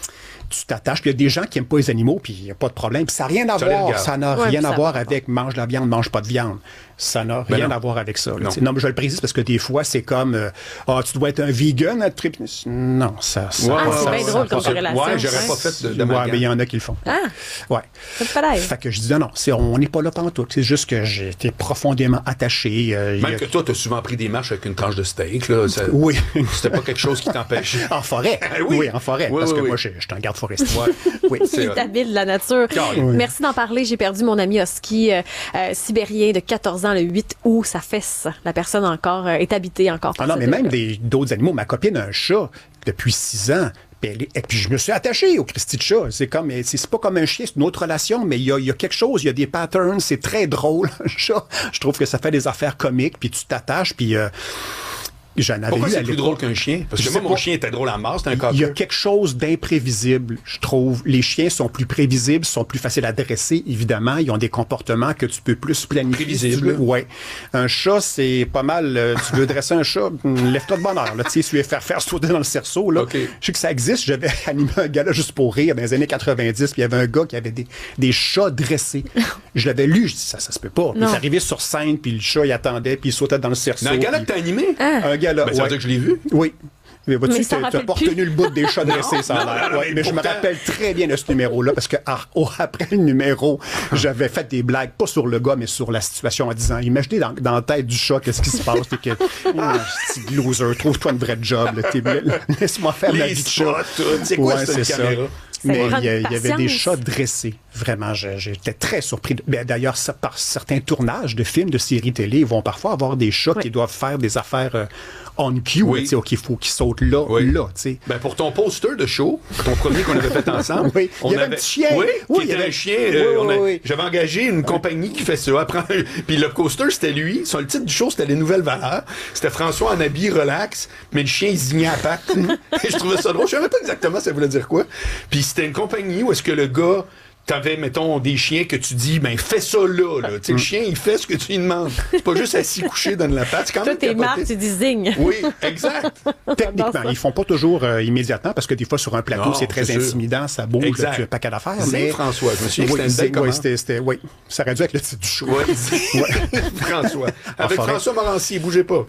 tu t'attaches. Puis il y a des gens qui aiment pas les animaux, puis il n'y a pas de problème. Puis ça n'a rien à voir. Ça n'a rien à voir avec mange la viande, mange pas de viande. Ça n'a rien à voir avec ça. Non, mais je le précise parce que des fois, c'est comme tu dois être un vegan à trip. Non, ça c'est bien drôle comme corrélation. Ouais, j'aurais pas fait de mais il y en a qui le font. Ouais. C'est pareil. Fait que je dis non, on n'est pas là pantoute. C'est juste que j'ai été profondément attaché. Même que toi, tu as souvent pris des marches avec une tranche de steak. Là, oui. C'était pas quelque chose qui t'empêche. En forêt. Oui, en forêt. Parce que moi, je suis un garde forestier. Oui, il est habile de la nature. Merci d'en parler. J'ai perdu mon ami husky sibérien de 14 ans le 8 août. Ça fesse. La personne encore est habitée encore par non, mais même d'autres animaux. Ma copine a un chat depuis 6 ans. Et puis je me suis attaché au Christy de chat. C'est pas comme un chien, c'est une autre relation, mais il y a quelque chose, il y a des patterns, c'est très drôle, un chat. Je trouve que ça fait des affaires comiques, puis tu t'attaches, puis j'en avais Pourquoi eu c'est plus drôle qu'un chien? Parce que moi, mon chien était drôle en mars, c'était un cocker. Il y a quelque chose d'imprévisible, je trouve. Les chiens sont plus prévisibles, sont plus faciles à dresser, évidemment. Ils ont des comportements que tu peux plus planifier. Prévisible. Oui. Un chat, c'est pas mal. Tu veux dresser un chat, lève-toi de bonne heure. Là, tu sais, lui faire sauter dans le cerceau. Là. Okay. Je sais que ça existe. J'avais animé un gars-là juste pour rire dans les années 90, puis il y avait un gars qui avait des chats dressés. Je l'avais lu, je dis ça se peut pas. Il est arrivé sur scène, puis le chat, il attendait, puis il sautait dans le cerceau. Un gars-là que t'as animé? Un gars-là, ça veut dire que je l'ai vu? Oui. Mais vois-tu, tu n'as pas retenu le bout des chats dressés, ça a l'air. Ouais, mais je me rappelle très bien de ce numéro-là, parce que après le numéro, j'avais fait des blagues, pas sur le gars, mais sur la situation en disant, imaginez dans la tête du chat, qu'est-ce qui se passe? Petit loser, trouve-toi une vraie job. Laisse-moi faire la vie de chat. C'est quoi cette caméra? Mais il y avait des chats dressés. Vraiment, j'étais très surpris. D'ailleurs, par certains tournages de films, de séries télé, ils vont parfois avoir des chats qui doivent faire des affaires on cue, qu'il faut qu'ils sautent là, là. Ben pour ton poster de show, ton premier qu'on avait fait ensemble, il y avait un petit chien. Qui était un chien. J'avais engagé une compagnie qui fait ça. Puis le poster, c'était lui. Le titre du show, c'était Les Nouvelles Valeurs. C'était François en habit relax, mais le chien, il zignait à pattes. Et je trouvais ça drôle. Je savais pas exactement ça voulait dire quoi. Puis c'était une compagnie où est-ce que le gars... T'avais, mettons, des chiens que tu dis, ben, fais ça là. Tu sais, le chien, il fait ce que tu lui demandes. C'est pas juste assis couché dans la patte. Toi, t'es marre, tu dis zigne. Oui, exact. Techniquement, ils font pas toujours immédiatement parce que des fois, sur un plateau, c'est très intimidant, ça bouge, tu as un paquet d'affaires. Mais François, je me suis dit oui, ça aurait dû être le titre du show. Oui, François. Avec François Morancy, bougez pas.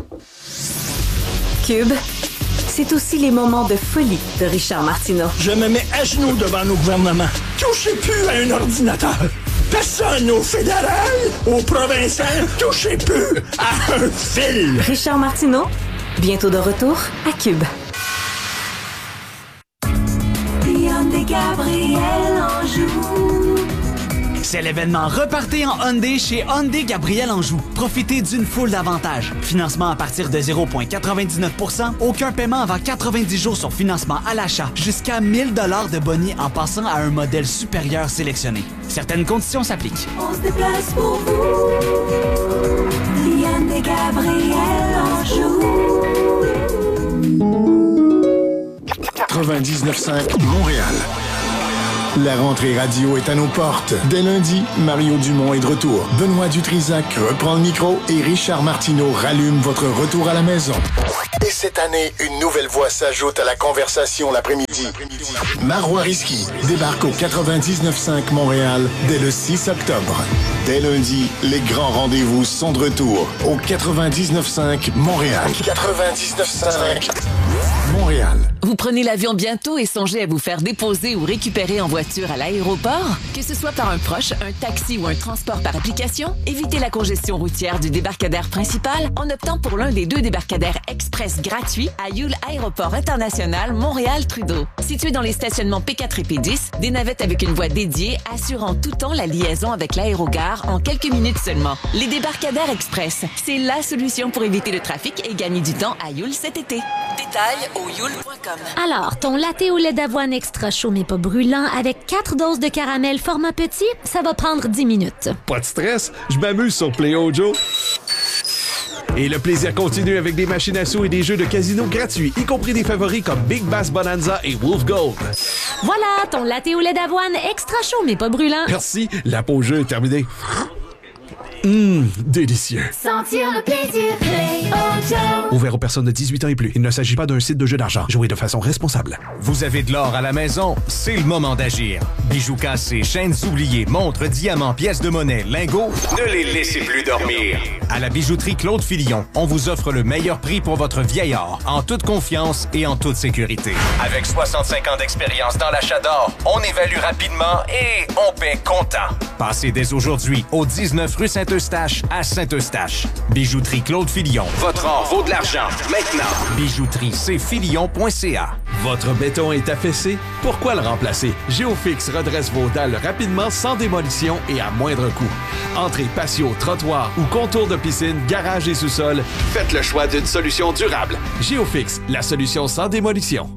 Cube, c'est aussi les moments de folie de Richard Martineau. Je me mets à genoux devant nos gouvernements. Touchez plus à un ordinateur. Personne au fédéral, au provincial, touchez plus à un fil. Richard Martineau, bientôt de retour à Cube. Gabriel Anjou. C'est l'événement Repartez en Hyundai chez Hyundai Gabriel Anjou. Profitez d'une foule d'avantages. Financement à partir de 0,99%, aucun paiement avant 90 jours sur financement à l'achat, jusqu'à 1000 $ de bonus en passant à un modèle supérieur sélectionné. Certaines conditions s'appliquent. On se déplace pour vous. Hyundai Gabriel Anjou. 99.5 Montréal. La rentrée radio est à nos portes. Dès lundi, Mario Dumont est de retour. Benoît Dutrisac reprend le micro et Richard Martineau rallume votre retour à la maison. Et cette année, une nouvelle voix s'ajoute à la conversation l'après-midi. Marois Risky débarque au 99.5 Montréal dès le 6 octobre. Dès lundi, les grands rendez-vous sont de retour au 99.5 Montréal. 99.5 Montréal. Vous prenez l'avion bientôt et songez à vous faire déposer ou récupérer en voiture à l'aéroport? Que ce soit par un proche, un taxi ou un transport par application, évitez la congestion routière du débarcadère principal en optant pour l'un des 2 débarcadères express gratuits à Yule Aéroport International Montréal-Trudeau. Situé dans les stationnements P4 et P10, des navettes avec une voie dédiée assurant tout temps la liaison avec l'aérogare en quelques minutes seulement. Les débarcadères express, c'est la solution pour éviter le trafic et gagner du temps à Yule cet été. Détails au yule.com. Alors, ton latte au lait d'avoine extra chaud mais pas brûlant avec 4 doses de caramel format petit, ça va prendre 10 minutes. Pas de stress, je m'amuse sur Play-O Joe. Et le plaisir continue avec des machines à sous et des jeux de casino gratuits, y compris des favoris comme Big Bass Bonanza et Wolf Gold. Voilà, ton latte au lait d'avoine extra chaud mais pas brûlant. Merci, la pause jeu est terminée. Délicieux. Sentir le plaisir, Play-O Joe. Ouvert aux personnes de 18 ans et plus. Il ne s'agit pas d'un site de jeu d'argent. Jouez de façon responsable. Vous avez de l'or à la maison? C'est le moment d'agir. Bijoux cassés, chaînes oubliées, montres, diamants, pièces de monnaie, lingots, ne les laissez plus dormir. À la bijouterie Claude Filion, on vous offre le meilleur prix pour votre vieil or, en toute confiance et en toute sécurité. Avec 65 ans d'expérience dans l'achat d'or, on évalue rapidement et on paie comptant. Passez dès aujourd'hui au 19 rue Saint-Eustache à Saint-Eustache. Bijouterie Claude Filion. Votre or vaut de l'argent. Maintenant. Bijouterie-cfilion.ca. Votre béton est affaissé? Pourquoi le remplacer? Géofix redresse vos dalles rapidement, sans démolition et à moindre coût. Entrée, patio, trottoir ou contour de piscine, garage et sous-sol, faites le choix d'une solution durable. Géofix, la solution sans démolition.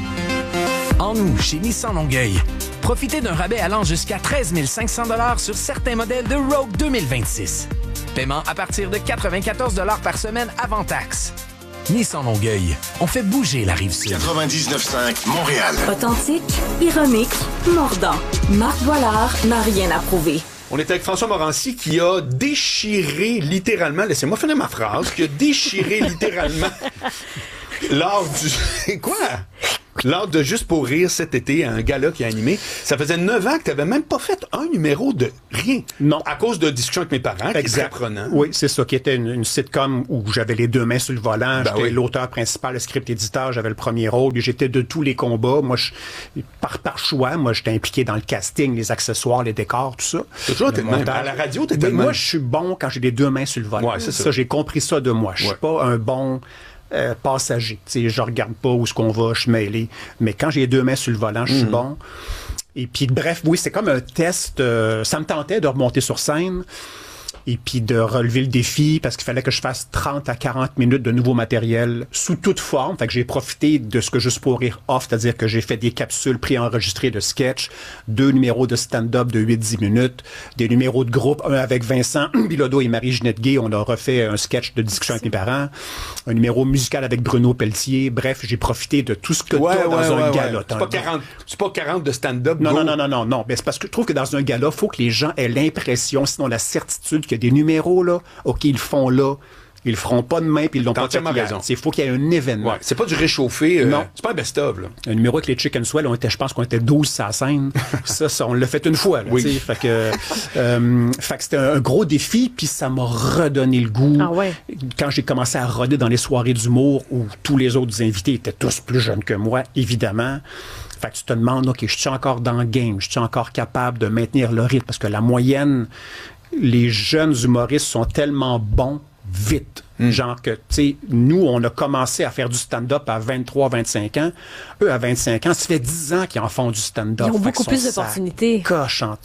En août, chez Nissan Longueuil, profitez d'un rabais allant jusqu'à 13 500 $ sur certains modèles de Rogue 2026. Paiement à partir de 94 $ par semaine avant taxe. Nissan Longueuil, on fait bouger la Rive-Sud. 99.5 Montréal. Authentique, ironique, mordant. Marc Boilard n'a rien à prouver. On est avec François Morancy qui a déchiré littéralement, laissez-moi finir ma phrase, qui a déchiré littéralement lors du... Quoi? Lors de Juste pour rire cet été, un gala qui a animé. Ça faisait 9 ans que tu n'avais même pas fait un numéro de rien. Non. À cause de discussions avec mes parents, qui étaient apprenants. Oui, c'est ça, qui était une sitcom où j'avais les 2 mains sur le volant. Ben j'étais oui. l'auteur principal, le script éditeur, j'avais le premier rôle. J'étais de tous les combats. Moi, par choix, moi, j'étais impliqué dans le casting, les accessoires, les décors, tout ça. Toujours, t'es même. À la radio, t'étais moi, je suis bon quand j'ai les 2 mains sur le volant. Ouais, c'est ça, j'ai compris ça de moi. Je suis pas un bon... passager. T'sais, je regarde pas où est-ce qu'on va, je suis mêlé. Mais quand j'ai les 2 mains sur le volant, je suis bon. Et puis, bref, oui, c'est comme un test. Ça me tentait de remonter sur scène et puis de relever le défi parce qu'il fallait que je fasse 30 à 40 minutes de nouveau matériel sous toute forme. Fait que j'ai profité de ce que Juste pour rire offre, c'est-à-dire que j'ai fait des capsules préenregistrées de sketch, 2 numéros de stand-up de 8-10 minutes, des numéros de groupe, un avec Vincent Bilodeau et Marie-Ginette Gay. On a refait un sketch de discussion avec mes parents, un numéro musical avec Bruno Pelletier. Bref, j'ai profité de tout ce que t'as dans un gala. C'est pas 40 de stand-up. Non. Mais c'est parce que je trouve que dans un gala, il faut que les gens aient l'impression, sinon la certitude qu'il y a des numéros là, OK, ils le font là. Ils le feront pas demain puis ils l'ont pas fait hier. Il faut qu'il y ait un événement. Ouais, c'est pas du réchauffé. Non. C'est pas un best-of. Là. Un numéro avec les Chicken Swell, je pense qu'on était 12 sur la scène. ça, on l'a fait une fois. Là, oui. Fait que c'était un gros défi puis ça m'a redonné le goût. Ah ouais. Quand j'ai commencé à roder dans les soirées d'humour où tous les autres invités étaient tous plus jeunes que moi, évidemment. Fait que tu te demandes, OK, je suis encore dans le game? Je suis encore capable de maintenir le rythme? Parce que la moyenne... Les jeunes humoristes sont tellement bons vite. Genre que, tu sais, nous, on a commencé à faire du stand-up à 23, 25 ans. Eux, à 25 ans, ça fait 10 ans qu'ils en font du stand-up. Ils ont beaucoup plus d'opportunités. Cochante. Oui,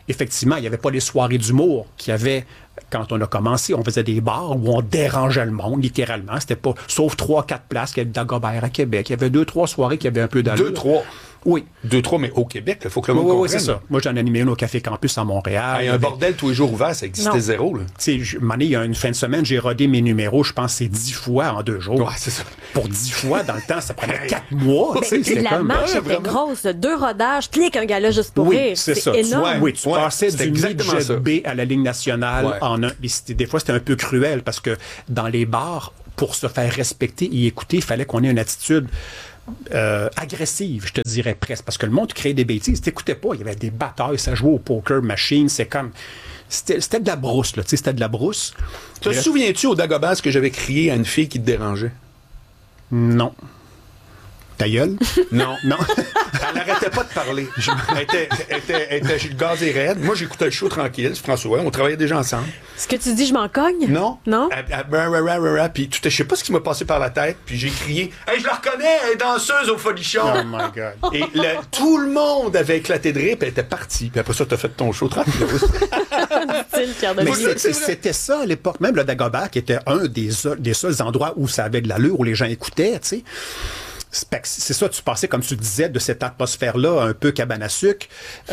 effectivement, il n'y avait pas les soirées d'humour qu'il y avait quand on a commencé. On faisait des bars où on dérangeait le monde, littéralement. C'était pas, sauf 3-4 places qu'il y avait Dagobert à Québec. Il y avait 2-3 soirées qui avaient un peu d'allure. 2-3? Oui. 2-3, mais au Québec, il faut que le monde comprenne. Oui, c'est ça. Moi, j'en animais une au Café Campus à Montréal. Il y a un bordel tous les jours ouvert, ça existait zéro. Là. Tu sais, il y a une fin de semaine, j'ai rodé mes numéros, je pense, c'est 10 fois en 2 jours. Ouais, c'est ça. Pour 10 fois, dans le temps, ça prenait 4 mois. La marche était grosse, 2 rodages, clique un gars-là juste pour rire. C'est ça. Énorme. Oui, tu passais du midget B à la Ligue nationale en un. Des fois, c'était un peu cruel parce que dans les bars, pour se faire respecter et écouter, il fallait qu'on ait une attitude agressive, je te dirais presque, parce que le monde créait des bêtises. T'écoutais pas, il y avait des batailles, ça jouait au poker machine, c'est comme... C'était de la brousse, là, tu sais, c'était de la brousse. Te souviens-tu au Dagobert ce que j'avais crié à une fille qui te dérangeait? Non. Ta gueule? Non. Non. Elle n'arrêtait pas de parler. Elle était gazée raide. Moi, j'écoutais le show tranquille, François. On travaillait déjà ensemble. Ce que tu dis, je m'en cogne? Non. Non? Puis je sais pas ce qui m'a passé par la tête. Puis j'ai crié « Hey, je la reconnais, elle est danseuse au Folichon! » Oh my God. Et tout le monde avait éclaté de rire, puis elle était partie. Puis après ça, t'as fait ton show tranquille. Mais c'était ça à l'époque. Même le Dagobert, qui était un des seuls endroits où ça avait de l'allure, où les gens écoutaient, tu sais. C'est ça, tu passais, comme tu disais, de cette atmosphère-là, un peu cabane à sucre,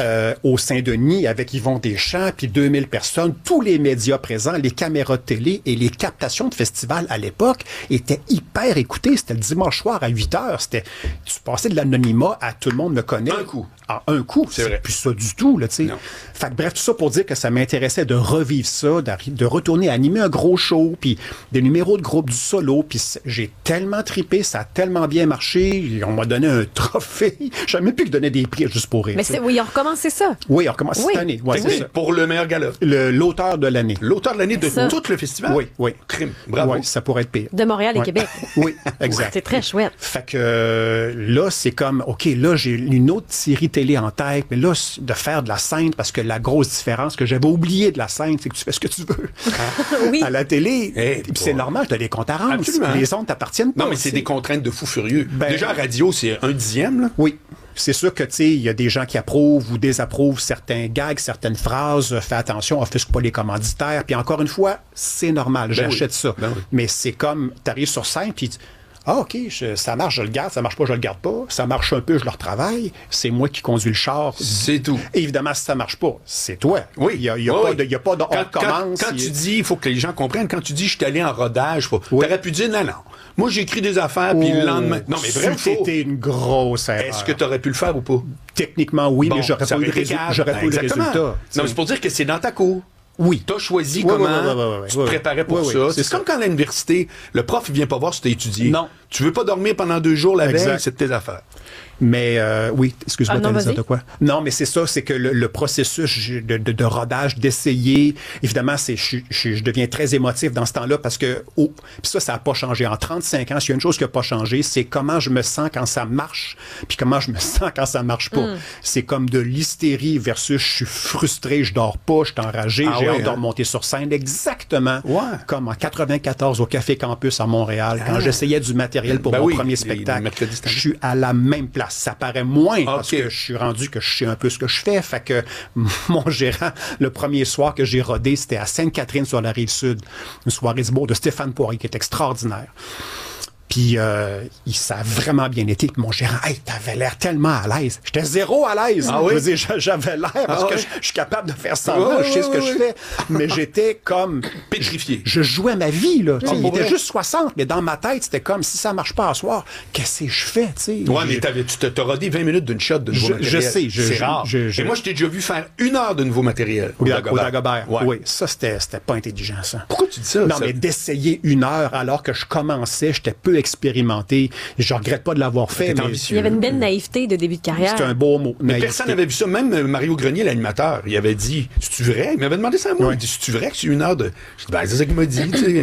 au Saint-Denis, avec Yvon Deschamps, puis 2000 personnes, tous les médias présents, les caméras de télé et les captations de festivals à l'époque étaient hyper écoutées. C'était le dimanche soir à 8 heures. Tu passais de l'anonymat à tout le monde me connaît. Un coup. Un coup. C'est vrai. Plus ça du tout, là, tu sais. Fait que bref, tout ça pour dire que ça m'intéressait de revivre ça, de retourner à animer un gros show, puis des numéros de groupe, du solo, puis j'ai tellement trippé, ça a tellement bien marché. On m'a donné un trophée. Je savais même plus qu'ils donnaient des prix juste pour rire. Mais oui, ils ont recommencé ça. Oui, ils ont recommencé cette année. Ouais, oui, pour le meilleur gala. L'auteur de l'année. L'auteur de l'année de tout le festival? Oui. Crime. Bravo. Oui, ça pourrait être pire. De Montréal et Québec. Oui, exact. C'est très chouette. Fait que là, c'est comme, OK, là, j'ai une autre série télé en tête, mais là, de faire de la scène, parce que la grosse différence que j'avais oublié de la scène, c'est que tu fais ce que tu veux. Oui. À la télé. Puis c'est normal, tu as des comptes à rendre. Absolument. Les ondes t'appartiennent pas. Non, mais c'est des contraintes de fou furieux. Déjà, à radio, c'est 1/10, là. Oui. C'est sûr que, tu sais, il y a des gens qui approuvent ou désapprouvent certains gags, certaines phrases. Fais attention, offusque pas les commanditaires. Puis encore une fois, c'est normal, j'achète ça. Mais c'est comme, tu arrives sur scène, puis OK, ça marche, je le garde. Ça marche pas, je le garde pas. Ça marche un peu, je le retravaille. C'est moi qui conduis le char. C'est tout. Évidemment, si ça marche pas, c'est toi. Oui. Il y a pas de on commence. Quand tu dis, il faut que les gens comprennent, quand tu dis je suis allé en rodage, t'aurais pu dire non. Moi, j'ai écrit des affaires, puis le lendemain. Non, mais vraiment. C'était une grosse erreur. Est-ce que tu aurais pu le faire ou pas? Techniquement, oui, mais j'aurais pas eu le résultat. Non, mais c'est pour dire que c'est dans ta cour. Oui. Tu as choisi comment tu te préparais pour ça. C'est comme quand à l'université, le prof, il vient pas voir si tu as étudié. Non. Tu veux pas dormir pendant 2 jours la veille, c'est de tes affaires. Mais oui, excuse-moi, non, t'allais dire de quoi? Non, mais c'est ça, c'est que le processus de rodage, d'essayer, évidemment, je deviens très émotif dans ce temps-là parce que, puis ça n'a pas changé. En 35 ans, s'il y a une chose qui n'a pas changé, c'est comment je me sens quand ça marche, puis comment je me sens quand ça marche pas. C'est comme de l'hystérie versus je suis frustré, je dors pas, je suis enragé, j'ai hâte de remonter sur scène. Exactement comme en 94 au Café Campus à Montréal, quand j'essayais du matériel pour mon premier spectacle. Je suis à la même place. Ça paraît moins parce que je suis rendu que je sais un peu ce que je fais. Fait que mon gérant, le premier soir que j'ai rodé, c'était à Sainte-Catherine sur la Rive-Sud. Une soirée du beau de Stéphane Poirier qui est extraordinaire. Puis ça a vraiment bien été. Puis mon gérant, hey, t'avais l'air tellement à l'aise. J'étais zéro à l'aise. Ah oui? Je veux dire, j'avais l'air parce que je suis capable de faire semblant, je sais ce que je fais. Mais j'étais comme... pétrifié. Je jouais ma vie, là. Il était juste 60, mais dans ma tête, c'était comme, si ça marche pas à soir, qu'est-ce que je fais, tu sais? Ouais, mais tu t'as rodé 20 minutes d'une shot de nouveau matériel. Je sais. C'est rare. Et moi, je t'ai déjà vu faire 1 heure de nouveau matériel. Au Dagobert. Oui, ça, c'était pas intelligent, ça. Pourquoi tu dis ça? Non, mais d'essayer 1 heure alors que je commençais, j'étais peu expérimenté. Je regrette pas de l'avoir fait. Mais il y avait une belle naïveté de début de carrière. C'est un beau mot. Mais personne n'avait vu ça. Même Mario Grenier, l'animateur, il avait dit, c'est-tu vrai? Il m'avait demandé ça à moi. Il dit, c'est-tu vrai que c'est 1 heure de... Je dis, ben, c'est ça qu'il m'a dit, tu sais.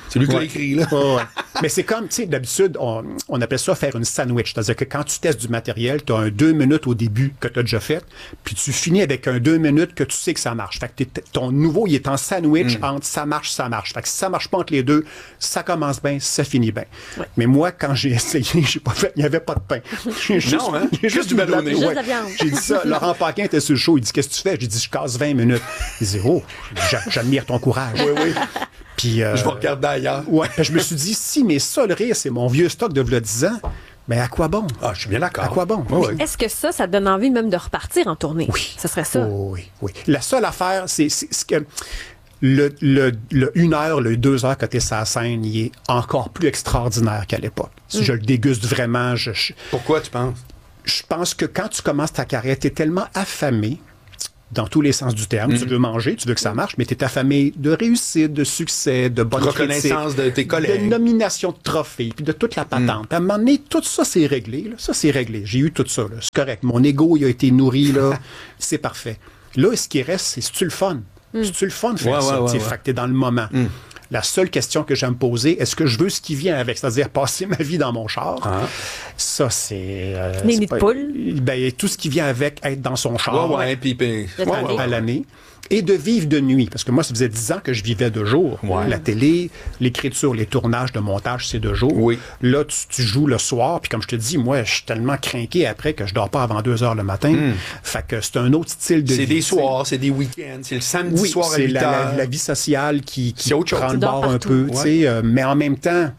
C'est lui qui l'a écrit, là. Ouais. Mais c'est comme, tu sais, d'habitude, on appelle ça faire une sandwich. C'est-à-dire que quand tu testes du matériel, tu as un 2 minutes au début que tu as déjà fait, puis tu finis avec un 2 minutes que tu sais que ça marche. Fait que ton nouveau, il est en sandwich entre ça marche. Fait que si ça marche pas entre les deux, ça commence bien, ça finit bien. Ouais. Mais moi, quand j'ai essayé, j'ai pas fait, il n'y avait pas de pain. J'ai juste du ballonné. Juste la viande. J'ai dit ça. Laurent Paquin était sur le show. Il dit, qu'est-ce que tu fais? J'ai dit, je casse 20 minutes. Il dit, oh, j'admire ton courage. Oui. Puis, je vais regarder ailleurs. Ouais. Je me suis dit, si mes sols rires, c'est mon vieux stock de v'là 10 ans, ben à quoi bon? Ah, je suis bien d'accord. À quoi bon? Oui. Est-ce que ça te donne envie même de repartir en tournée? Oui. Ça serait ça? Oui. La seule affaire, c'est ce que le 1 heure, le 2 heures que t'es sur la scène, il est encore plus extraordinaire qu'à l'époque. Si je le déguste vraiment, Pourquoi tu penses? Je pense que quand tu commences ta carrière, t'es tellement affamé dans tous les sens du terme. Tu veux manger, tu veux que ça marche, mais tu es affamé de réussite, de succès, de bonne reconnaissance de tes collègues, de nomination de trophées, puis de toute la patente. Puis à un moment donné, tout ça, c'est réglé. Là. Ça, c'est réglé. J'ai eu tout ça. Là. C'est correct. Mon ego, il a été nourri. Là. C'est parfait. Là, ce qui reste, c'est c'est-tu le fun? C'est-tu le fun de faire ça? Fait que t'es dans le moment. La seule question que j'aime poser, est-ce que je veux ce qui vient avec? C'est-à-dire passer ma vie dans mon char. Ça, c'est... Nid de poule. Ben, tout ce qui vient avec être dans son char puis à l'année. Et de vivre de nuit. Parce que moi, ça faisait 10 ans que je vivais de jour. La télé, l'écriture, les tournages de montage, c'est de jour. Oui. Là, tu joues le soir. Puis comme je te dis, moi, je suis tellement crinqué après que je dors pas avant 2 heures le matin. Fait que c'est un autre style de vie. C'est des soirs, c'est des week-ends. C'est le samedi soir à 8 heures. C'est la vie sociale qui prend le bord un peu. Mais en même temps,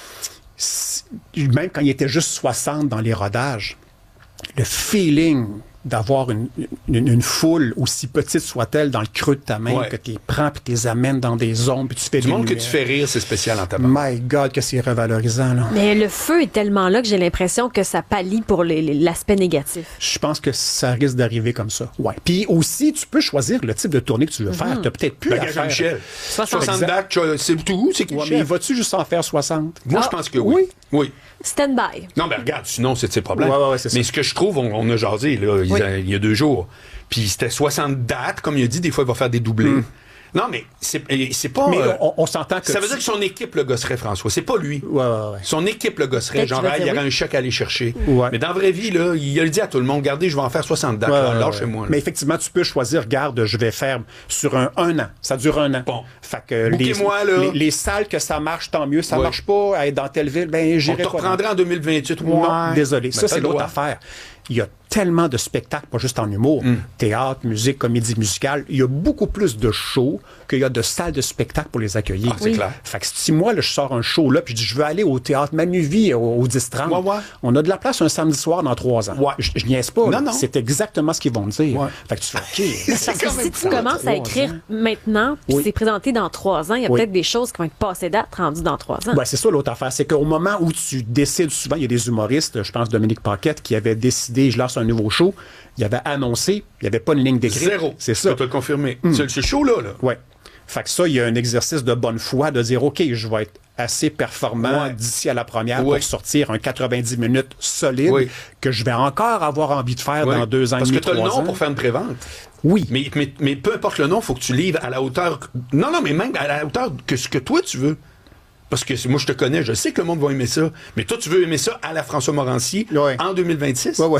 même quand il était juste 60 dans les rodages, le feeling d'avoir une foule, aussi petite soit-elle, dans le creux de ta main, que tu les prends puis tu les amènes dans des ombres puis tu fais du monde que tu fais rire, c'est spécial en tabac. My God, que c'est revalorisant. Là. Mais le feu est tellement là que j'ai l'impression que ça pallie pour l'aspect négatif. Je pense que ça risque d'arriver comme ça. Ouais. Puis aussi, tu peux choisir le type de tournée que tu veux faire. Tu as peut-être plus à faire. Michel, 60 dates, c'est tout. C'est mais vas-tu juste en faire 60? Moi, je pense que oui. Stand-by. Non, mais regarde, sinon, c'est de ses problèmes. C'est mais ça. ce que je trouve, on a jasé là, il y a 2 jours. Puis c'était 60 dates, comme il a dit, des fois, il va faire des doublés. Non, mais c'est pas... Mais on s'entend que... Ça veut dire que son équipe le gosserait, François. C'est pas lui. Son équipe le gosserait. Genre, il y aurait un chèque à aller chercher. Mais dans la vraie vie, là, il a dit à tout le monde, regardez, je vais en faire 60 dates. Lâchez-moi. Mais effectivement, tu peux choisir, regarde, je vais faire sur un an. Ça dure 1 an. Bon. Fait que les salles que ça marche, tant mieux. Ça marche pas à être dans telle ville, ben j'irai pas. On te reprendra en 2028. Non, désolé. Ça, c'est l'autre affaire. Il y a tellement de spectacles, pas juste en humour, théâtre, musique, comédie musicale. Il y a beaucoup plus de shows qu'il y a de salles de spectacle pour les accueillir. C'est clair. Fait que si moi, là, je sors un show là, puis je dis, je veux aller au théâtre Manuvie, au 10-30, on a de la place un samedi soir dans 3 ans. Je niaise pas. Non. C'est exactement ce qu'ils vont me dire. Fait que tu fais, OK. Parce que si tu commences à écrire maintenant, puis c'est présenté dans 3 ans, il y a peut-être des choses qui vont être passées date rendues dans 3 ans. Ben, c'est ça l'autre affaire. C'est qu'au moment où tu décides, souvent, il y a des humoristes, je pense Dominique Paquette, qui avait décidé, je lance un nouveau show, il avait annoncé, il n'y avait pas une ligne d'écrit. 0. C'est ça. Je peux te le confirmer. C'est ce show-là. Oui. Fait que ça, il y a un exercice de bonne foi de dire, OK, je vais être assez performant d'ici à la première pour sortir un 90 minutes solide que je vais encore avoir envie de faire dans 2 ans et demi, 3 ans. Parce que tu as le nom pour faire une prévente. Oui. Mais peu importe le nom, il faut que tu livres à la hauteur... Non, mais même à la hauteur que ce que toi, tu veux. Parce que moi, je te connais, je sais que le monde va aimer ça. Mais toi, tu veux aimer ça à la François Morancy en 2026? Oui.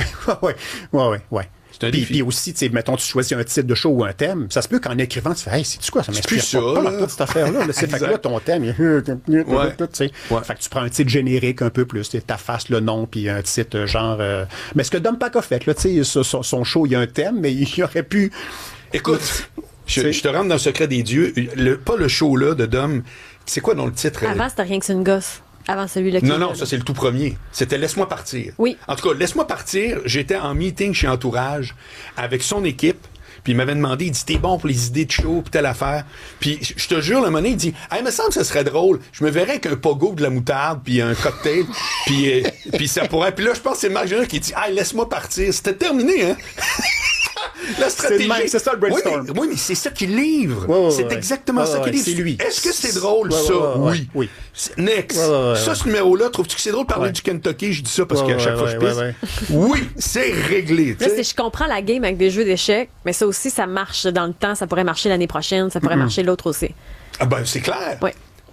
Puis aussi, tu sais, mettons, tu choisis un titre de show ou un thème. Ça se peut qu'en écrivant, tu fais, hey, c'est-tu quoi? Ça m'inspire pas cette affaire-là. Fait que là, ton thème, tu sais. Fait que tu prends un titre générique un peu plus, ta face, le nom, puis un titre genre. Mais ce que Dom Pac a fait, là, tu sais, son show, il y a un thème, mais il aurait pu. Écoute, je te rentre dans le secret des dieux. Pas le show là de Dom. C'est quoi dans le titre? Avant, c'était rien que c'est une gosse. Avant celui-là. Non, ça c'est le tout premier. C'était Laisse-moi partir. Oui. En tout cas, Laisse-moi partir, j'étais en meeting chez Entourage avec son équipe. Puis il m'avait demandé, il dit, t'es bon pour les idées de show, puis telle affaire. Puis je te jure, le moment il dit, il me semble que ce serait drôle. Je me verrais avec un pogo, de la moutarde, puis un cocktail, puis ça pourrait. Puis là, je pense que c'est Marc Génère qui dit, laisse-moi partir. C'était terminé, hein? La stratégie. C'est ça le brainstorm. Oui, mais c'est ça qu'il livre. C'est exactement ça qu'il livre. C'est lui. Est-ce que c'est drôle, ça? Oui. Next. Ça, ce numéro-là, trouves-tu que c'est drôle de parler du Kentucky? Je dis ça parce qu'à chaque fois je pisse. Oui, c'est réglé. Là, je comprends la game avec des jeux d'échecs, mais ça aussi, ça marche dans le temps. Ça pourrait marcher l'année prochaine. Ça pourrait marcher l'autre aussi. Ah ben, c'est clair. Oui.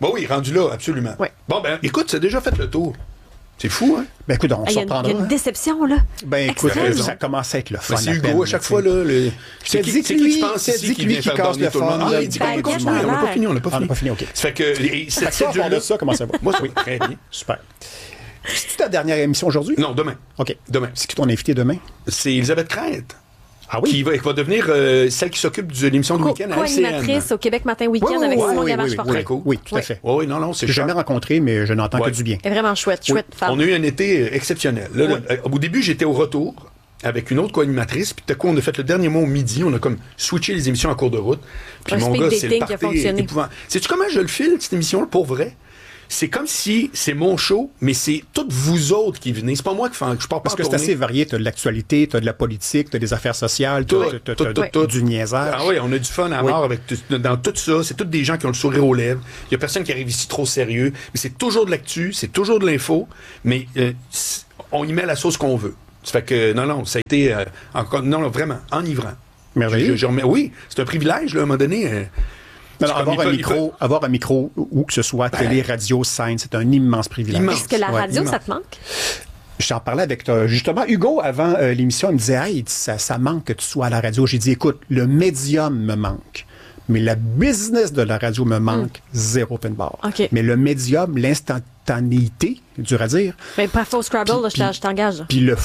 Bon, oui, rendu là, absolument. Ouais. Bon, ben, écoute, ça a déjà fait le tour. C'est fou, hein? Ben écoute, on Il y s'en a reprendra. une déception, là. Ben écoute, Extrême. ça commence à être le fun. Ben, c'est à Hugo, peine, à chaque tu fois, sais. là. C'est dit que lui, c'est c'est dit que lui qui casse le fun. Ah, il dit qu'on va continuer. On n'a pas fini, on n'a pas On n'a fini. pas fini, OK. Ça fait que cette Fait que toi, cédule-là. ça, comment ça va? Moi, oui, très bien. Super. C'est-tu ta dernière émission aujourd'hui? Non, demain. OK. Demain. C'est qui ton invité demain? C'est Elisabeth Crête. Ah oui? Qui va devenir celle qui s'occupe de l'émission du week-end à LCN. Co-animatrice au Québec Matin Week-end avec Simon Gamache-Fortin. Oui, tout à fait. Oui, non, c'est Je l'ai jamais rencontré, mais je n'entends que du bien. Elle est vraiment chouette femme. On a eu un été exceptionnel. Là, au début, j'étais au retour avec une autre co-animatrice, puis tout à coup, on a fait le dernier mois au midi, on a comme switché les émissions en cours de route. Puis Un mon speed gars, c'est le dating qui a party fonctionné. épouvant. Sais-tu comment je le file, cette émission-là, pour vrai? C'est comme si c'est mon show, mais c'est toutes vous autres qui venez. C'est pas moi qui fais. Je pars pas Parce en que c'est tournée. assez varié. Tu as de l'actualité, tu as de la politique, tu as des affaires sociales, tu as du niaisage. Ah oui, on a du fun à mort dans tout ça. C'est tous des gens qui ont le sourire aux lèvres. Il y a personne qui arrive ici trop sérieux. Mais c'est toujours de l'actu, c'est toujours de l'info, mais on y met la sauce qu'on veut. Ça fait que, non, ça a été vraiment enivrant. Merveilleux. Oui, c'est un privilège, là, à un moment donné. Avoir un micro, où que ce soit, télé, radio, scène, c'est un immense privilège. Est-ce que la radio, ça te manque? J'en parlais avec justement Hugo avant l'émission. Il me disait, hey, ça manque que tu sois à la radio. J'ai dit, écoute, le médium me manque. Mais la business de la radio me manque, zéro pin bar. Okay. Mais le médium, l'instantanéité, dur à dire. Mais pas faux Scrabble, je t'engage. Puis le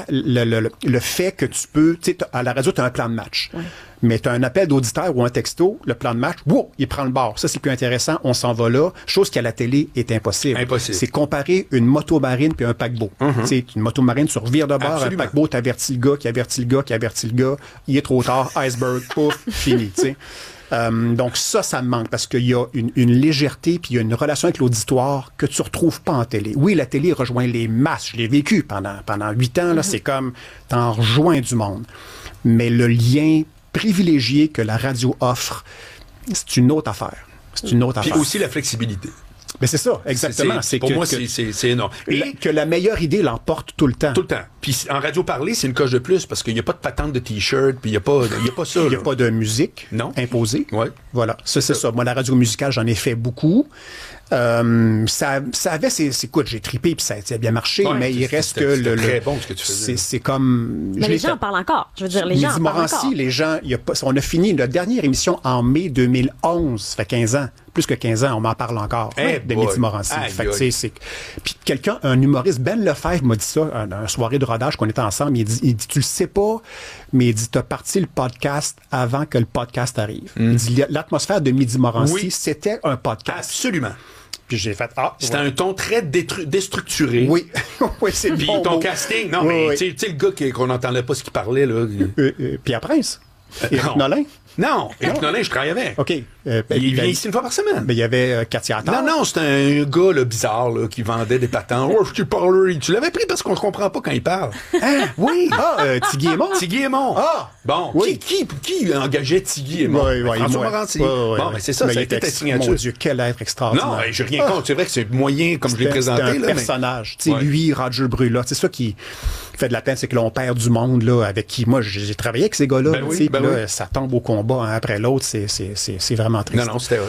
fait que tu peux, tu sais, à la radio, tu as un plan de match. Ouais. Mais tu as un appel d'auditeur ou un texto, le plan de match, wow, il prend le bord. Ça, c'est plus intéressant, on s'en va là. Chose qui, à la télé, est impossible. C'est comparer une moto marine puis un paquebot. Tu sais, une moto marine, tu revires de bord, absolument. Un paquebot, t'avertis le gars, qui avertit le gars, qui avertit le gars. Il est trop tard, iceberg, pouf, fini, tu sais. Donc ça me manque parce qu'il y a une légèreté puis il y a une relation avec l'auditoire que tu retrouves pas en télé. Oui, la télé rejoint les masses. Je l'ai vécu pendant 8 ans. Là, c'est comme t'en rejoins du monde. Mais le lien privilégié que la radio offre, c'est une autre affaire. C'est une autre affaire. Puis aussi la flexibilité. Mais c'est ça, exactement. Pour moi, c'est énorme. Et que la meilleure idée l'emporte tout le temps. Tout le temps. Puis en radio parlé, c'est une coche de plus parce qu'il n'y a pas de patente de T-shirt, puis il n'y a pas ça. Il n'y a pas de musique imposée. Ouais. Voilà, c'est ça. Moi, la radio musicale, j'en ai fait beaucoup. Ça avait écoute, j'ai trippé puis ça a bien marché, mais il reste que le très bon ce que tu faisais. C'est comme. Mais les gens en parlent encore. Je veux dire, les gens en parlent encore. Les gens, on a fini notre dernière émission en mai 2011, ça fait 15 ans. Plus que 15 ans, on m'en parle encore de Midi Morancy. Puis quelqu'un, un humoriste, Ben Lefebvre m'a dit ça à une soirée de rodage qu'on était ensemble. Il dit, tu le sais pas, mais il dit, t'as parti le podcast avant que le podcast arrive. Il dit, l'atmosphère de Midi Morancy, c'était un podcast. Absolument. Puis j'ai fait, c'était un ton très déstructuré. Oui, oui, c'est puis bon ton mot. casting, non, mais tu sais, le gars qu'on n'entendait pas ce qu'il parlait, là. Pierre Prince. Éric Nolin. Non, Éric Nolin, je travaille avec. OK. Il vient ici une fois par semaine. Mais il y avait Katia Attard. Non, c'était un gars là, bizarre là, qui vendait des patents. Oh, je parle. Tu l'avais pris parce qu'on ne comprend pas quand il parle. Hein? Oui. Tigui Aymon. Tigui Aymon. Ah. Bon, oui. Qui engageait Tigui Aymon? François Morancy. Bon, mais c'est ça, ça a été ta signature. Mon Dieu, quel être extraordinaire. Non, j'ai rien contre. C'est vrai que c'est moyen, comme je l'ai présenté. C'est un personnage. Tu sais, lui, Roger Brula, c'est ça qui fait de la peine, c'est que l'on perd du monde là, avec qui, moi, j'ai travaillé avec ces gars-là. Ça tombe au combat un après l'autre. C'est vraiment triste. Non, c'était hot.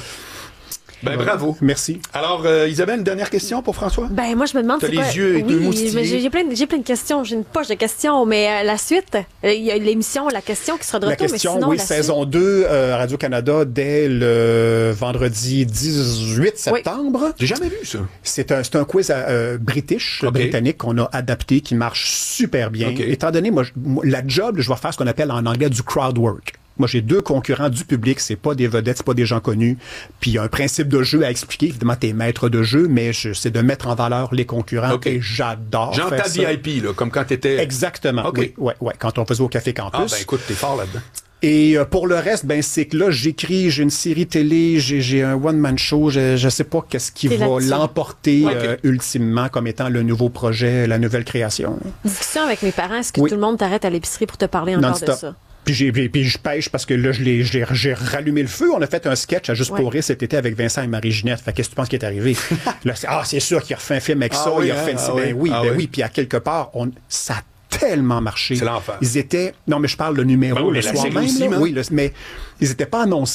Bravo. Merci. Alors, Isabelle, une dernière question pour François? Moi, je me demande c'est quoi... les yeux et deux moustillés. J'ai plein de questions. J'ai une poche de questions, mais la suite, il y a l'émission La Question qui sera de retour. La Question, mais sinon, saison 2, Radio-Canada, dès le vendredi 18 septembre. Oui. J'ai jamais vu ça. C'est un quiz britannique qu'on a adapté, qui marche super bien. Étant donné, moi, la job, je vais faire ce qu'on appelle en anglais du crowd work. Moi, j'ai 2 concurrents du public, c'est pas des vedettes, c'est pas des gens connus. Puis il y a un principe de jeu à expliquer. Évidemment, t'es maître de jeu, mais c'est de mettre en valeur les concurrents. Et j'adore faire ça. Genre ta VIP, là, comme quand t'étais... Exactement, oui, quand on faisait au Café Campus. Écoute, t'es fort là-dedans. Et pour le reste, c'est que là, j'ai une série télé, j'ai un one-man show, je sais pas qu'est-ce qui va l'emporter ultimement comme étant le nouveau projet, la nouvelle création. Discussion avec mes parents, est-ce que tout le monde t'arrête à l'épicerie pour te parler encore de ça? Puis je pêche parce que là, j'ai rallumé le feu. On a fait un sketch à Juste pour rire cet été avec Vincent et Marie-Ginette. Fait qu'est-ce que tu penses qui est arrivé? Là, c'est sûr qu'il a refait un film avec ça. Il a refait oui. Puis à quelque part, ça a tellement marché. C'est l'enfer. Ils étaient... Non, mais je parle le numéro le soir même. Aussi, mais ils n'étaient pas annoncés.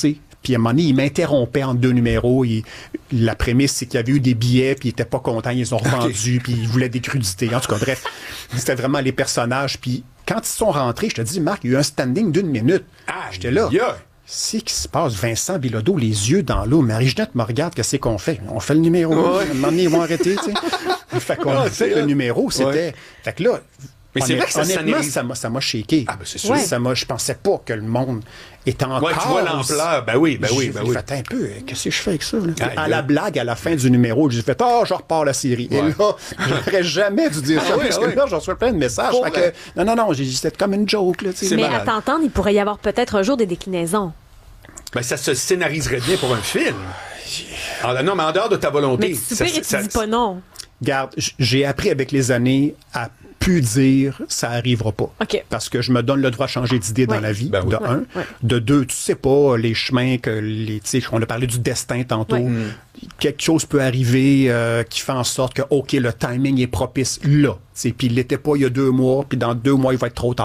Puis à un moment donné, il m'interrompait entre 2 numéros. La prémisse, c'est qu'il y avait eu des billets, puis il était pas content, ils les ont revendus, puis il voulait des crudités. En tout cas, bref, c'était vraiment les personnages. Puis quand ils sont rentrés, je te dis, Marc, il y a eu un standing d'1 minute. J'étais là. C'est qui se passe? Vincent Bilodeau, les yeux dans l'eau. Marie-Ginette me regarde, qu'est-ce qu'on fait? On fait le numéro. À un moment donné, ils vont arrêter, tu sais. Fait qu'on a fait le numéro, c'était... Fait que là... Mais c'est vrai que honnêtement, ça m'a shaké. Ah, ben c'est sûr. Je pensais pas que le monde était encore... Tu vois l'ampleur. Ben oui. J'ai fait un peu, qu'est-ce que je fais avec ça? Là? À la blague, à la fin du numéro, j'ai fait, je repars la série. Et là, j'aurais jamais dû dire ça, parce que là, j'en reçois plein de messages. Non, c'était comme une joke. Là, mais à t'entendre, il pourrait y avoir peut-être un jour des déclinaisons. Ben, ça se scénariserait bien pour un film. Non, mais en dehors de ta volonté. Mais super, tu dis pas non. Regarde, j'ai appris avec les années à plus dire ça arrivera pas. Parce que je me donne le droit de changer d'idée dans la vie, de un. De deux, tu sais pas les chemins que on a parlé du destin tantôt. Quelque chose peut arriver qui fait en sorte que, OK, le timing est propice là. Puis il l'était pas il y a 2 mois, puis dans 2 mois, il va être trop tard.